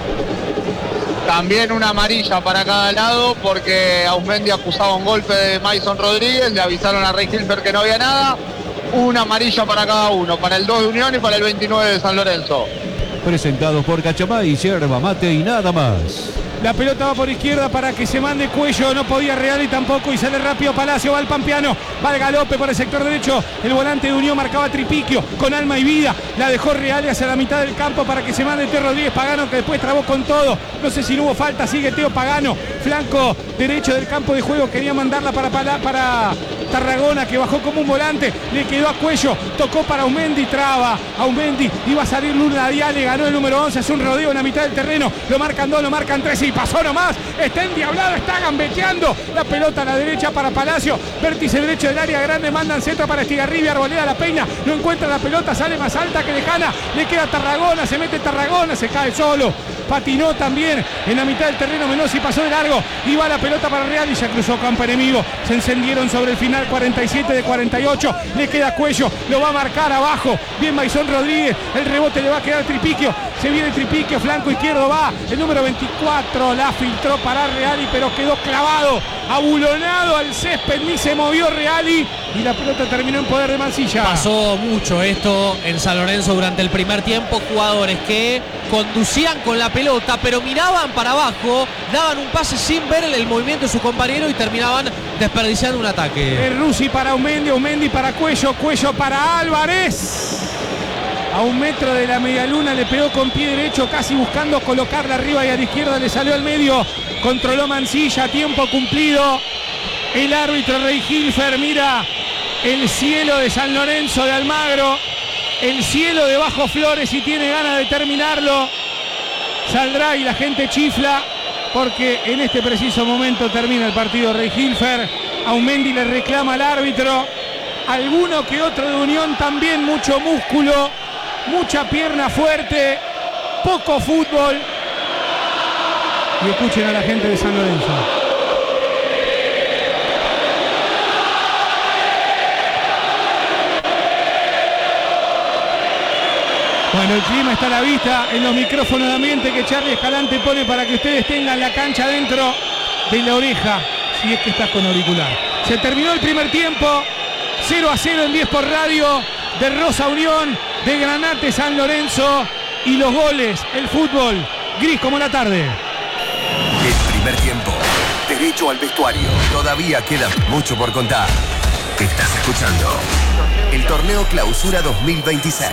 También una amarilla para cada lado porque Aumendi acusaba un golpe de Mason Rodríguez. Le avisaron a Reinhilfer que no había nada. Una amarilla para cada uno, para el 2 de Unión y para el 29 de San Lorenzo. Presentados por Cachamay, yerba mate y nada más. la pelota va por izquierda para que se mande Cuello, no podía Real y tampoco, y sale rápido Palacio, va el Pampeano, va el galope por el sector derecho, el volante de Unión marcaba Tripiquio, con alma y vida, la dejó Real hacia la mitad del campo para que se mande Teo Rodríguez Pagano, que después trabó con todo, no sé si no hubo falta, sigue Teo Pagano, flanco derecho del campo de juego, quería mandarla para Tarragona, que bajó como un volante, le quedó a Cuello, tocó para Aumendi, traba, Aumendi, iba a salir Luna Diale, ganó el número 11, hace un rodeo en la mitad del terreno, lo marcan dos, lo marcan tres y pasó nomás, está endiablado, está gambeteando, la pelota a la derecha para Palacio, vértice derecho del área grande, mandan centro para Estigarribia, Arboleda la peina, no encuentra la pelota, sale más alta que lejana, le queda Tarragona, se mete Tarragona, se cae solo, patinó también en la mitad del terreno Menossi, pasó de largo, y va la pelota para Real y ya cruzó campo enemigo, se encendieron sobre el final 47 de 48, le queda Cuello, lo va a marcar abajo, bien Maison Rodríguez, el rebote le va a quedar Tripiquio, se viene Tripiquio, flanco izquierdo va, el número 24, la filtró para Reali, pero quedó clavado, abulonado al césped, ni se movió Reali, y la pelota terminó en poder de Mancilla. Pasó mucho esto en San Lorenzo durante el primer tiempo, jugadores que conducían con la pelota, pero miraban para abajo, daban un pase sin ver el movimiento de su compañero y terminaban desperdiciando un ataque. El Rusi para Aumendi, Aumendi para Cuello, Cuello para Álvarez. A un metro de la medialuna le pegó con pie derecho, casi buscando colocarla arriba y a la izquierda le salió al medio. Controló Mancilla, tiempo cumplido. El árbitro Reinhilfer mira el cielo de San Lorenzo de Almagro, el cielo de Bajo Flores y tiene ganas de terminarlo. Saldrá y la gente chifla porque en este preciso momento termina el partido Reinhilfer. Aumendi le reclama al árbitro. Alguno que otro de Unión también, mucho músculo, mucha pierna fuerte, poco fútbol. Y escuchen a la gente de San Lorenzo. Bueno, el clima está a la vista en los micrófonos de ambiente que Charlie Escalante pone para que ustedes tengan la cancha dentro de la oreja, si es que estás con auricular. Se terminó el primer tiempo, 0-0 en 10 por radio, de Rosa Unión, de Granate San Lorenzo, y los goles, el fútbol, gris como la tarde. El primer tiempo, derecho al vestuario. Todavía queda mucho por contar. Estás escuchando el Torneo Clausura 2026.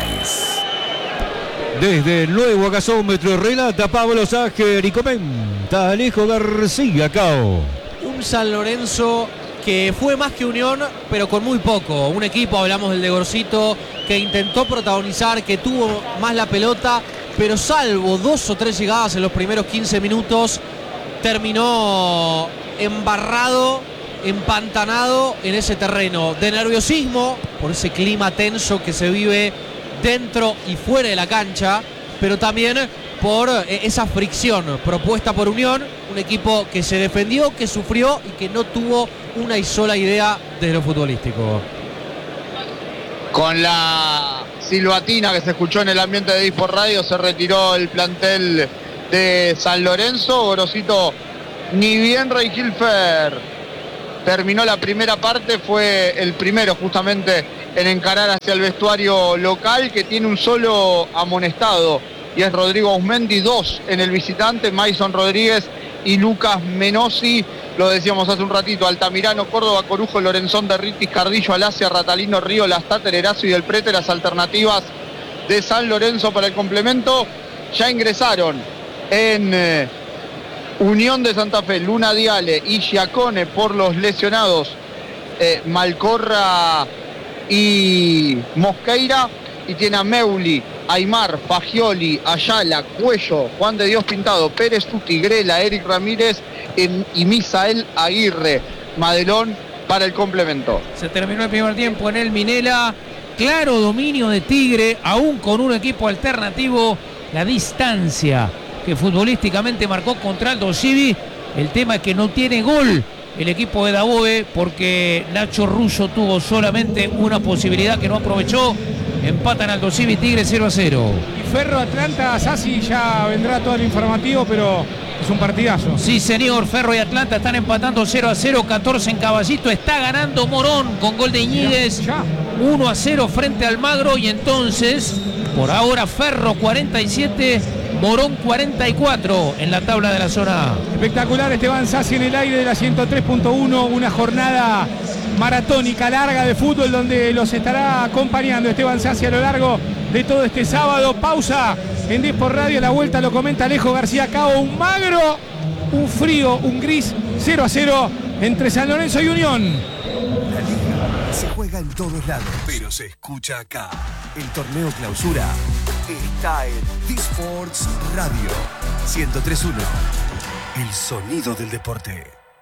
Desde el nuevo gasómetro relata Pablo Ságer y comenta Alejo García Cao. Un San Lorenzo que fue más que Unión, pero con muy poco. Un equipo, hablamos del de Gorcito, que intentó protagonizar, que tuvo más la pelota, pero salvo 2 o 3 llegadas en los primeros 15 minutos, terminó embarrado, empantanado en ese terreno de nerviosismo, por ese clima tenso que se vive dentro y fuera de la cancha, pero también por esa fricción propuesta por Unión, un equipo que se defendió, que sufrió y que no tuvo una sola idea de lo futbolístico. Con la silbatina que se escuchó en el ambiente de Disport Radio, se retiró el plantel de San Lorenzo. Gorosito, ni bien Rey Hilfer terminó la primera parte, fue el primero justamente en encarar hacia el vestuario local, que tiene un solo amonestado, y es Rodrigo Ausmendi, 2 en el visitante, Mason Rodríguez y Lucas Menossi. Lo decíamos hace un ratito: Altamirano, Córdoba, Corujo, Lorenzón, Derritis, Cardillo, Alacia, Ratalino, Río, Lastáter, Erazo y Del Prete, las alternativas de San Lorenzo para el complemento. Ya ingresaron en Unión de Santa Fe Luna Diale y Giacone por los lesionados Malcorra y Mosqueira, y tiene a Meuli, Aymar, Fagioli, Ayala, Cuello, Juan de Dios Pintado, Pérez, Tuti, Grela, Eric Ramírez y Misael Aguirre. Madelón para el complemento. Se terminó el primer tiempo en el Minela. Claro dominio de Tigre, aún con un equipo alternativo. La distancia que futbolísticamente marcó contra Aldo Civi. El tema es que no tiene gol el equipo de Daboe, porque Nacho Russo tuvo solamente una posibilidad que no aprovechó. Empatan Aldo Civi, Tigre 0-0. Y Ferro Atlanta, Sassi, ya vendrá todo el informativo, pero es un partidazo. Sí, señor, Ferro y Atlanta están empatando 0-0, 14 en Caballito. Está ganando Morón con gol de Iñiguez. 1-0 frente al Almagro, y entonces, por ahora, Ferro 47, Morón 44 en la tabla de la zona A. Espectacular Esteban Sassi en el aire de la 103.1, una jornada maratónica larga de fútbol donde los estará acompañando Esteban Sassi a lo largo de todo este sábado. Pausa en Disport Radio, la vuelta lo comenta Alejo García Cao. Un magro, un frío, un gris, 0-0 entre San Lorenzo y Unión. La liga se juega en todos lados, pero se escucha acá. El torneo clausura está en Disports Radio 103.1. El sonido del deporte.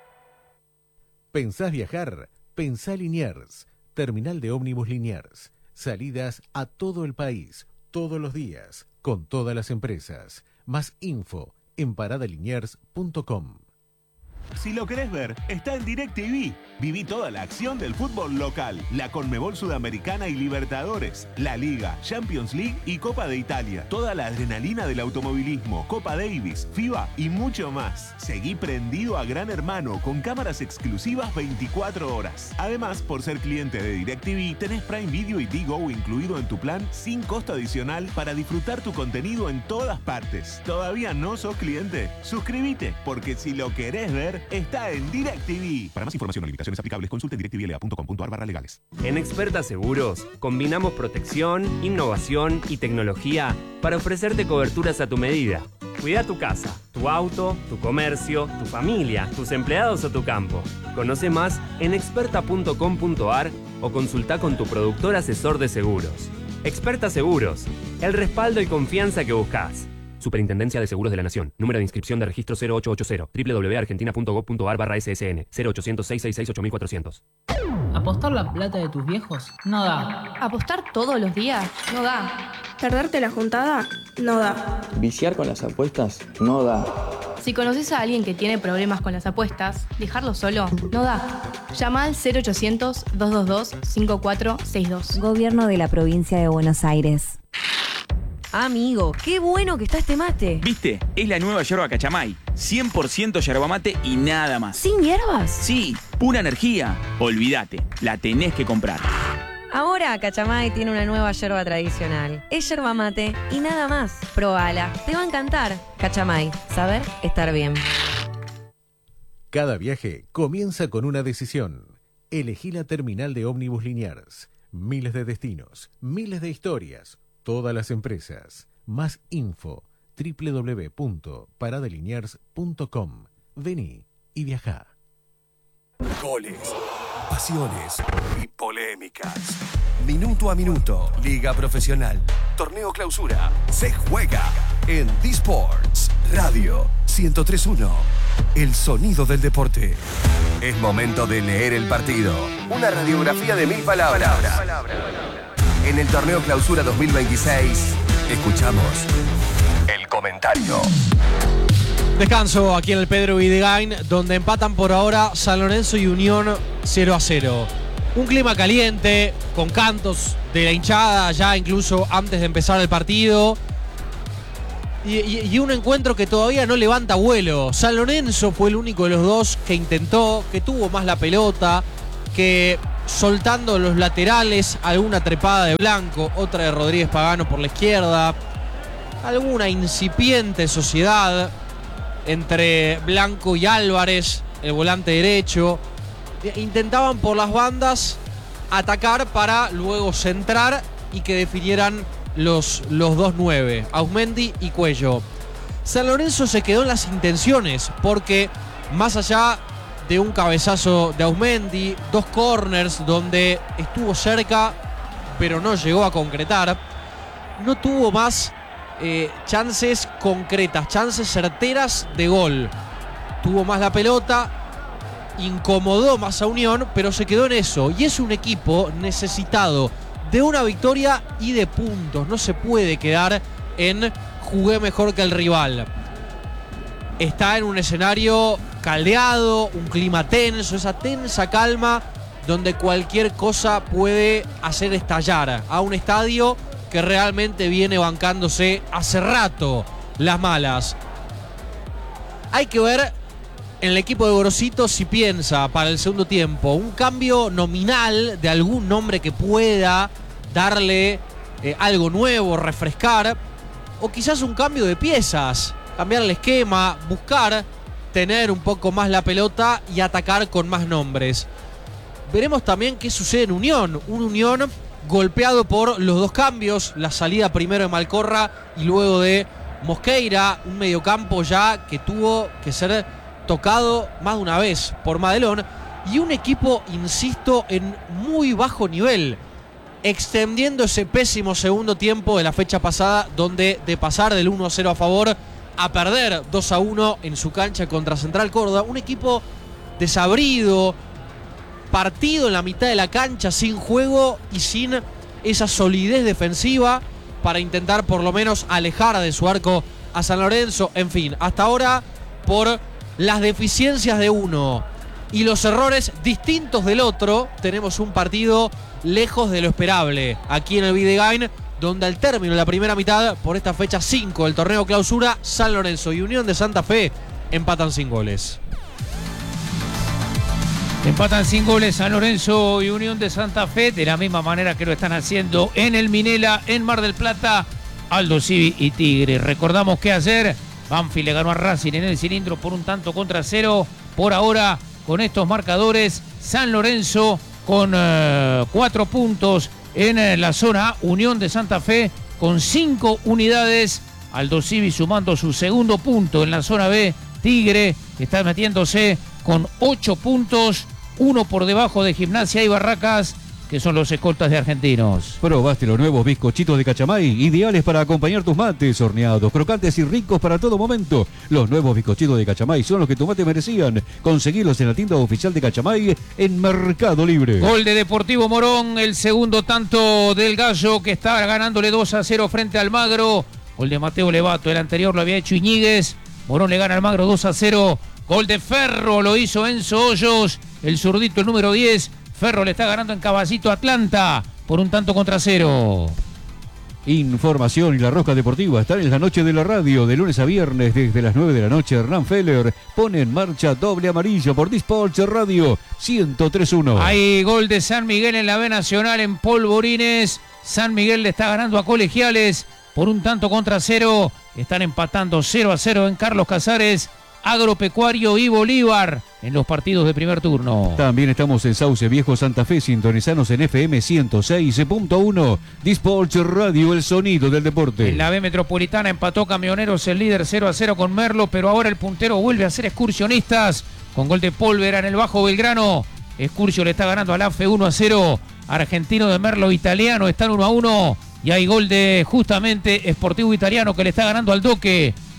¿Pensás viajar? Pensá Liniers. Terminal de ómnibus Liniers. Salidas a todo el país, todos los días, con todas las empresas. Más info en paradaliniers.com. Si lo querés ver, está en DirecTV. Viví toda la acción del fútbol local, la Conmebol Sudamericana y Libertadores, la Liga, Champions League y Copa de Italia. Toda la adrenalina del automovilismo, Copa Davis, FIBA y mucho más. Seguí prendido a Gran Hermano con cámaras exclusivas 24 horas. Además, por ser cliente de DirecTV, tenés Prime Video y Digo incluido en tu plan sin costo adicional para disfrutar tu contenido en todas partes. ¿Todavía no sos cliente? Suscríbete, porque si lo querés ver, está en DirecTV. Para más información o limitaciones aplicables, consulte directvla.com.ar/legales. En Experta Seguros combinamos protección, innovación y tecnología para ofrecerte coberturas a tu medida. Cuida tu casa, tu auto, tu comercio, tu familia, tus empleados o tu campo. Conoce más en experta.com.ar o consulta con tu productor asesor de seguros. Experta Seguros, el respaldo y confianza que buscas. Superintendencia de Seguros de la Nación. Número de inscripción de registro 0880. www.argentina.gov.ar/ssn. 0800-666-8400. ¿Apostar la plata de tus viejos? No da. ¿Apostar todos los días? No da. ¿Perderte la juntada? No da. ¿Viciar con las apuestas? No da. Si conoces a alguien que tiene problemas con las apuestas, dejarlo solo no da. Llama al 0800-222-5462. Gobierno de la Provincia de Buenos Aires. Amigo, qué bueno que está este mate. ¿Viste? Es la nueva yerba Cachamay. 100% yerba mate y nada más. ¿Sin hierbas? Sí, pura energía. Olvídate, la tenés que comprar. Ahora Cachamay tiene una nueva yerba tradicional. Es yerba mate y nada más. Probala, te va a encantar. Cachamay, saber estar bien. Cada viaje comienza con una decisión. Elegí la terminal de ómnibus Liniers. Miles de destinos, miles de historias. Todas las empresas. Más info www.paradaliniers.com. Vení y viajá. Goles, pasiones y polémicas. Minuto a minuto. Liga Profesional. Torneo Clausura. Se juega en Disports Radio 103.1. El sonido del deporte. Es momento de leer el partido. Una radiografía de 1000 palabras. En el Torneo Clausura 2026, escuchamos el comentario. Descanso aquí en el Pedro Videgain, donde empatan por ahora San Lorenzo y Unión 0-0. Un clima caliente, con cantos de la hinchada ya incluso antes de empezar el partido. Y un encuentro que todavía no levanta vuelo. San Lorenzo fue el único de los dos que intentó, que tuvo más la pelota, que soltando los laterales, alguna trepada de Blanco, otra de Rodríguez Pagano por la izquierda, alguna incipiente sociedad entre Blanco y Álvarez, el volante derecho. Intentaban por las bandas atacar para luego centrar y que definieran los 2-9, Auzmendi y Cuello. San Lorenzo se quedó en las intenciones porque más allá de un cabezazo de Auzmendi, 2 corners donde estuvo cerca pero no llegó a concretar, no tuvo más chances concretas, chances certeras de gol. Tuvo más la pelota, incomodó más a Unión, pero se quedó en eso. Y es un equipo necesitado de una victoria y de puntos. No se puede quedar en jugué mejor que el rival. Está en un escenario caldeado, un clima tenso, esa tensa calma donde cualquier cosa puede hacer estallar a un estadio que realmente viene bancándose hace rato las malas. Hay que ver en el equipo de Gorosito si piensa para el segundo tiempo un cambio nominal de algún nombre que pueda darle algo nuevo, refrescar, o quizás un cambio de piezas, cambiar el esquema, buscar tener un poco más la pelota y atacar con más nombres. Veremos también qué sucede en Unión, un Unión golpeado por los 2 cambios, la salida primero de Malcorra y luego de Mosqueira, un mediocampo ya que tuvo que ser tocado más de una vez por Madelón, y un equipo, insisto, en muy bajo nivel, extendiendo ese pésimo segundo tiempo de la fecha pasada, donde de pasar del 1-0 a favor a perder 2-1 en su cancha contra Central Córdoba, un equipo desabrido, partido en la mitad de la cancha, sin juego y sin esa solidez defensiva para intentar por lo menos alejar de su arco a San Lorenzo. En fin, hasta ahora, por las deficiencias de uno y los errores distintos del otro, tenemos un partido lejos de lo esperable aquí en el Videgain, donde al término de la primera mitad, por esta fecha 5 del torneo clausura, San Lorenzo y Unión de Santa Fe empatan sin goles. Empatan sin goles San Lorenzo y Unión de Santa Fe, de la misma manera que lo están haciendo en el Minela, en Mar del Plata, Aldo Civi y Tigre. Recordamos que ayer Banfield le ganó a Racing en el cilindro por 1-0. Por ahora, con estos marcadores, San Lorenzo con 4 puntos en la zona A, Unión de Santa Fe con 5 unidades, Aldo Civi sumando su segundo punto en la zona B, Tigre está metiéndose con 8 puntos, 1 por debajo de Gimnasia y Barracas, que son los escoltas de Argentinos. Probaste los nuevos bizcochitos de Cachamay, ideales para acompañar tus mates, horneados, crocantes y ricos para todo momento. Los nuevos bizcochitos de Cachamay son los que tu mate merecían. Conseguilos en la tienda oficial de Cachamay en Mercado Libre. Gol de Deportivo Morón, el segundo tanto del Gallo, que está ganándole 2-0 frente al Magro. Gol de Mateo Levato, el anterior lo había hecho Iñiguez. Morón le gana al Magro 2-0. Gol de Ferro, lo hizo Enzo Hoyos, el zurdito, el número 10. Ferro le está ganando en Caballito Atlanta por 1-0. Información y la rosca deportiva están en la noche de la radio, de lunes a viernes desde las 9 de la noche. Hernán Feller pone en marcha doble amarillo por Disports Radio 103.1. Hay gol de San Miguel en la B Nacional en Polvorines. San Miguel le está ganando a Colegiales por 1-0. Están empatando 0-0 en Carlos Casares, Agropecuario y Bolívar en los partidos de primer turno. También estamos en Sauce Viejo, Santa Fe, sintonizanos en FM 106.1. Disports Radio, el sonido del deporte. En la B Metropolitana empató Camioneros, el líder 0-0 con Merlo, pero ahora el puntero vuelve a ser Excursionistas con gol de Pólvora en el Bajo Belgrano. Excursio le está ganando al AFE 1-0. Argentino de Merlo, italiano, están 1-1. Y hay gol de justamente Sportivo Italiano que le está ganando al Doque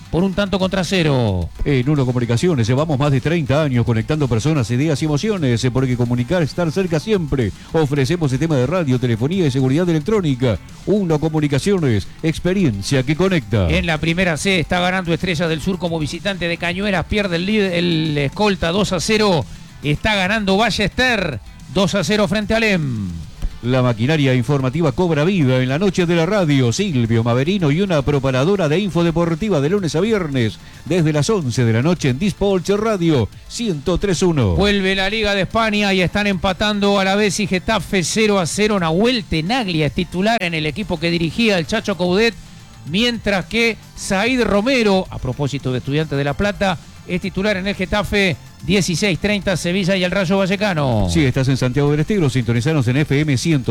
por 1-0. En Uno Comunicaciones llevamos más de 30 años conectando personas, ideas y emociones, porque comunicar es estar cerca siempre. Ofrecemos sistema de radio, telefonía y seguridad electrónica. Uno Comunicaciones, experiencia que conecta. En la primera C está ganando Estrella del Sur como visitante de Cañuelas, pierde el escolta 2-0. Está ganando Ballester 2-0 frente a Alem. La maquinaria informativa cobra vida en la noche de la radio. Silvio Maverino y una preparadora de info deportiva de lunes a viernes desde las 11 de la noche en Dispolch Radio 103.1. Vuelve la Liga de España y están empatando a la vez y Getafe 0-0. Nahuel Tenaglia es titular en el equipo que dirigía el Chacho Coudet, mientras que Said Romero, a propósito de Estudiantes de La Plata, es titular en el Getafe. 16:30 Sevilla y el Rayo Vallecano. Si estás en Santiago del Estero, sintonizanos en FM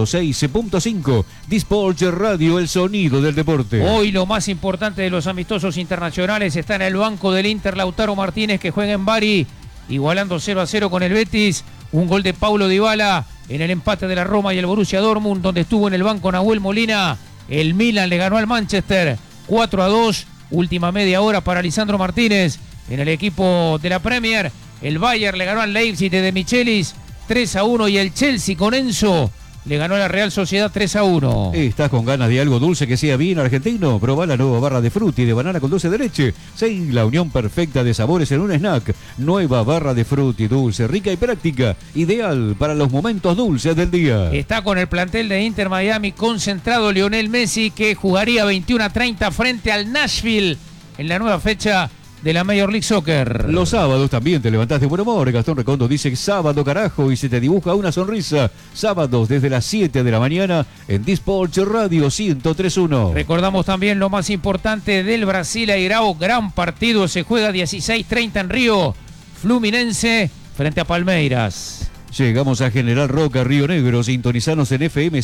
106.5. Dispolch Radio, el sonido del deporte. Hoy lo más importante de los amistosos internacionales está en el banco del Inter Lautaro Martínez, que juega en Bari, igualando 0-0 con el Betis. Un gol de Paulo Dybala en el empate de la Roma y el Borussia Dortmund, donde estuvo en el banco Nahuel Molina. El Milan le ganó al Manchester 4-2. Última media hora para Lisandro Martínez en el equipo de la Premier. El Bayern le ganó al Leipzig de Michelis 3-1 y el Chelsea con Enzo le ganó a la Real Sociedad 3-1. ¿Estás con ganas de algo dulce que sea bien argentino? Probá la nueva barra de frutti de banana con dulce de leche. Sí, la unión perfecta de sabores en un snack. Nueva barra de frutti dulce, rica y práctica. Ideal para los momentos dulces del día. Está con el plantel de Inter Miami concentrado Lionel Messi, que jugaría 21:30 frente al Nashville en la nueva fecha de la Major League Soccer. Los sábados también te levantás de buen humor. Gastón Recondo dice sábado carajo y se te dibuja una sonrisa. Sábados desde las 7 de la mañana en Dispolch Radio 103.1. Recordamos también lo más importante del Brasil Airao. Gran partido, se juega 16:30 en Río. Fluminense frente a Palmeiras. Llegamos a General Roca, Río Negro. Sintonizanos en FM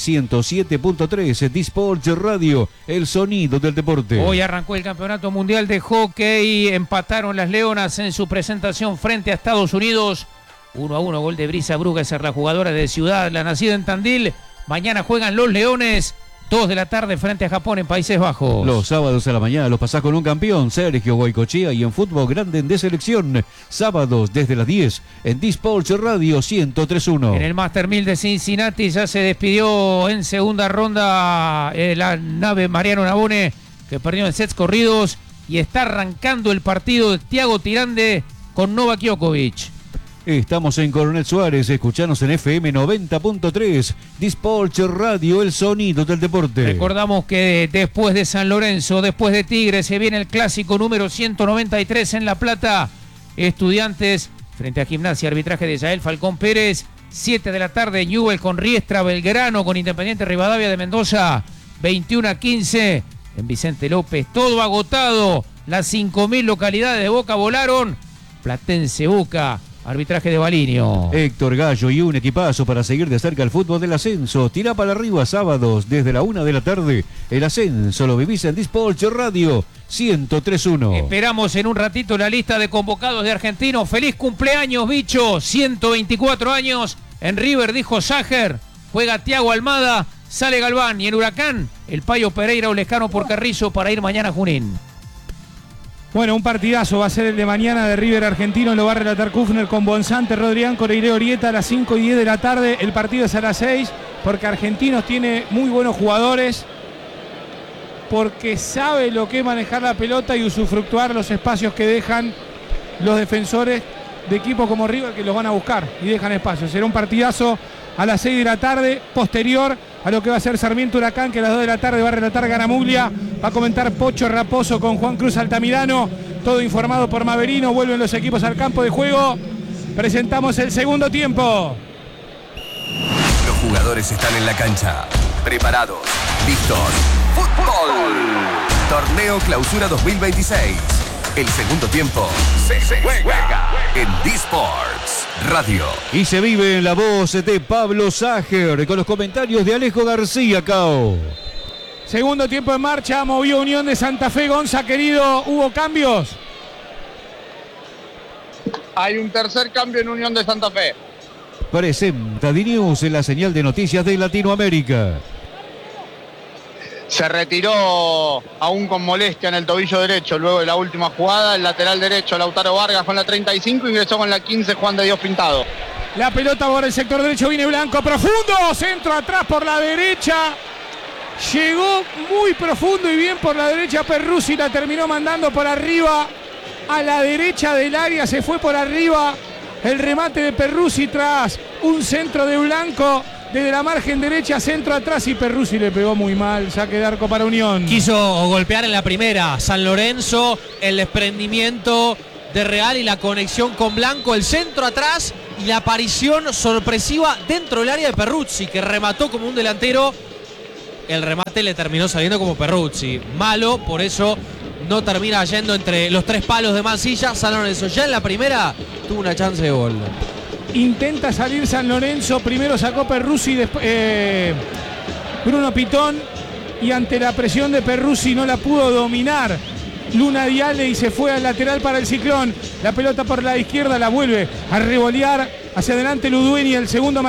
107.3. Dispolch Radio, el sonido del deporte. Hoy arrancó el Campeonato Mundial de Hockey. Empataron las Leonas en su presentación frente a Estados Unidos. 1-1, gol de Brisa Brugger, la jugadora de Ciudad, la nacida en Tandil. Mañana juegan los Leones. 2 de la tarde frente a Japón en Países Bajos. Los sábados a la mañana los pasás con un campeón, Sergio Goicochea, y en fútbol grande de selección. Sábados desde las 10 en Dispolch Radio 103.1. En el Master 1000 de Cincinnati ya se despidió en segunda ronda la nave Mariano Nabone, que perdió en sets corridos, y está arrancando el partido de Thiago Tirande con Novak Djokovic. Estamos en Coronel Suárez, escuchanos en FM 90.3, Dispolch Radio, el sonido del deporte. Recordamos que después de San Lorenzo, después de Tigre, se viene el clásico número 193 en La Plata. Estudiantes frente a Gimnasia, arbitraje de Yael Falcón Pérez. 7 de la tarde, Newell con Riestra, Belgrano con Independiente Rivadavia de Mendoza. 21:15 en Vicente López, todo agotado. Las 5.000 localidades de Boca volaron. Platense Boca. Arbitraje de Balinio. Héctor Gallo y un equipazo para seguir de cerca el fútbol del ascenso. Tirá para arriba sábados desde la 1 de la tarde. El ascenso lo vivís en Dispolch Radio 103.1. Esperamos en un ratito la lista de convocados de Argentinos. Feliz cumpleaños, bicho. 124 años. En River dijo Sager. Juega Thiago Almada. Sale Galván. Y en Huracán, el Payo Pereira o Lescano por Carrizo para ir mañana a Junín. Bueno, un partidazo va a ser el de mañana de River Argentino. Lo va a relatar Kufner con Bonsante, Rodrián, Coreiré Orieta a las 5:10 de la tarde. El partido es a las 6 porque Argentinos tiene muy buenos jugadores, porque sabe lo que es manejar la pelota y usufructuar los espacios que dejan los defensores de equipos como River, que los van a buscar y dejan espacios. Será un partidazo a las 6 de la tarde, posterior a lo que va a ser Sarmiento Huracán, que a las 2 de la tarde va a relatar Garamuglia, va a comentar Pocho Raposo con Juan Cruz Altamirano, todo informado por Maverino. Vuelven los equipos al campo de juego. Presentamos el segundo tiempo. Los jugadores están en la cancha, preparados, listos. ¡Fútbol! Torneo Clausura 2026. El segundo tiempo se juega en Disports Radio. Y se vive en la voz de Pablo Sager con los comentarios de Alejo García Cao. Segundo tiempo en marcha, movió Unión de Santa Fe. Gonza, querido, ¿hubo cambios? Hay un tercer cambio en Unión de Santa Fe. Presenta D-News en la señal de noticias de Latinoamérica. Se retiró aún con molestia en el tobillo derecho luego de la última jugada. El lateral derecho, Lautaro Vargas, con la 35, ingresó con la 15, Juan de Dios Pintado. La pelota por el sector derecho, viene Blanco, profundo, centro atrás por la derecha. Llegó muy profundo y bien por la derecha Perruzzi, la terminó mandando por arriba a la derecha del área, se fue por arriba el remate de Perruzzi tras un centro de Blanco desde la margen derecha, centro atrás, y Perruzzi le pegó muy mal, saque de arco para Unión. Quiso golpear en la primera San Lorenzo, el desprendimiento de Real y la conexión con Blanco, el centro atrás y la aparición sorpresiva dentro del área de Perruzzi, que remató como un delantero. El remate le terminó saliendo como Perruzzi. Malo, por eso no termina yendo entre los 3 palos de Mansilla. San Lorenzo ya en la primera tuvo una chance de gol. Intenta salir San Lorenzo, primero sacó Perruzzi, después Bruno Pitón, y ante la presión de Perruzzi no la pudo dominar Luna Diale y se fue al lateral para el Ciclón. La pelota por la izquierda la vuelve a revolear hacia adelante Ludueña, el segundo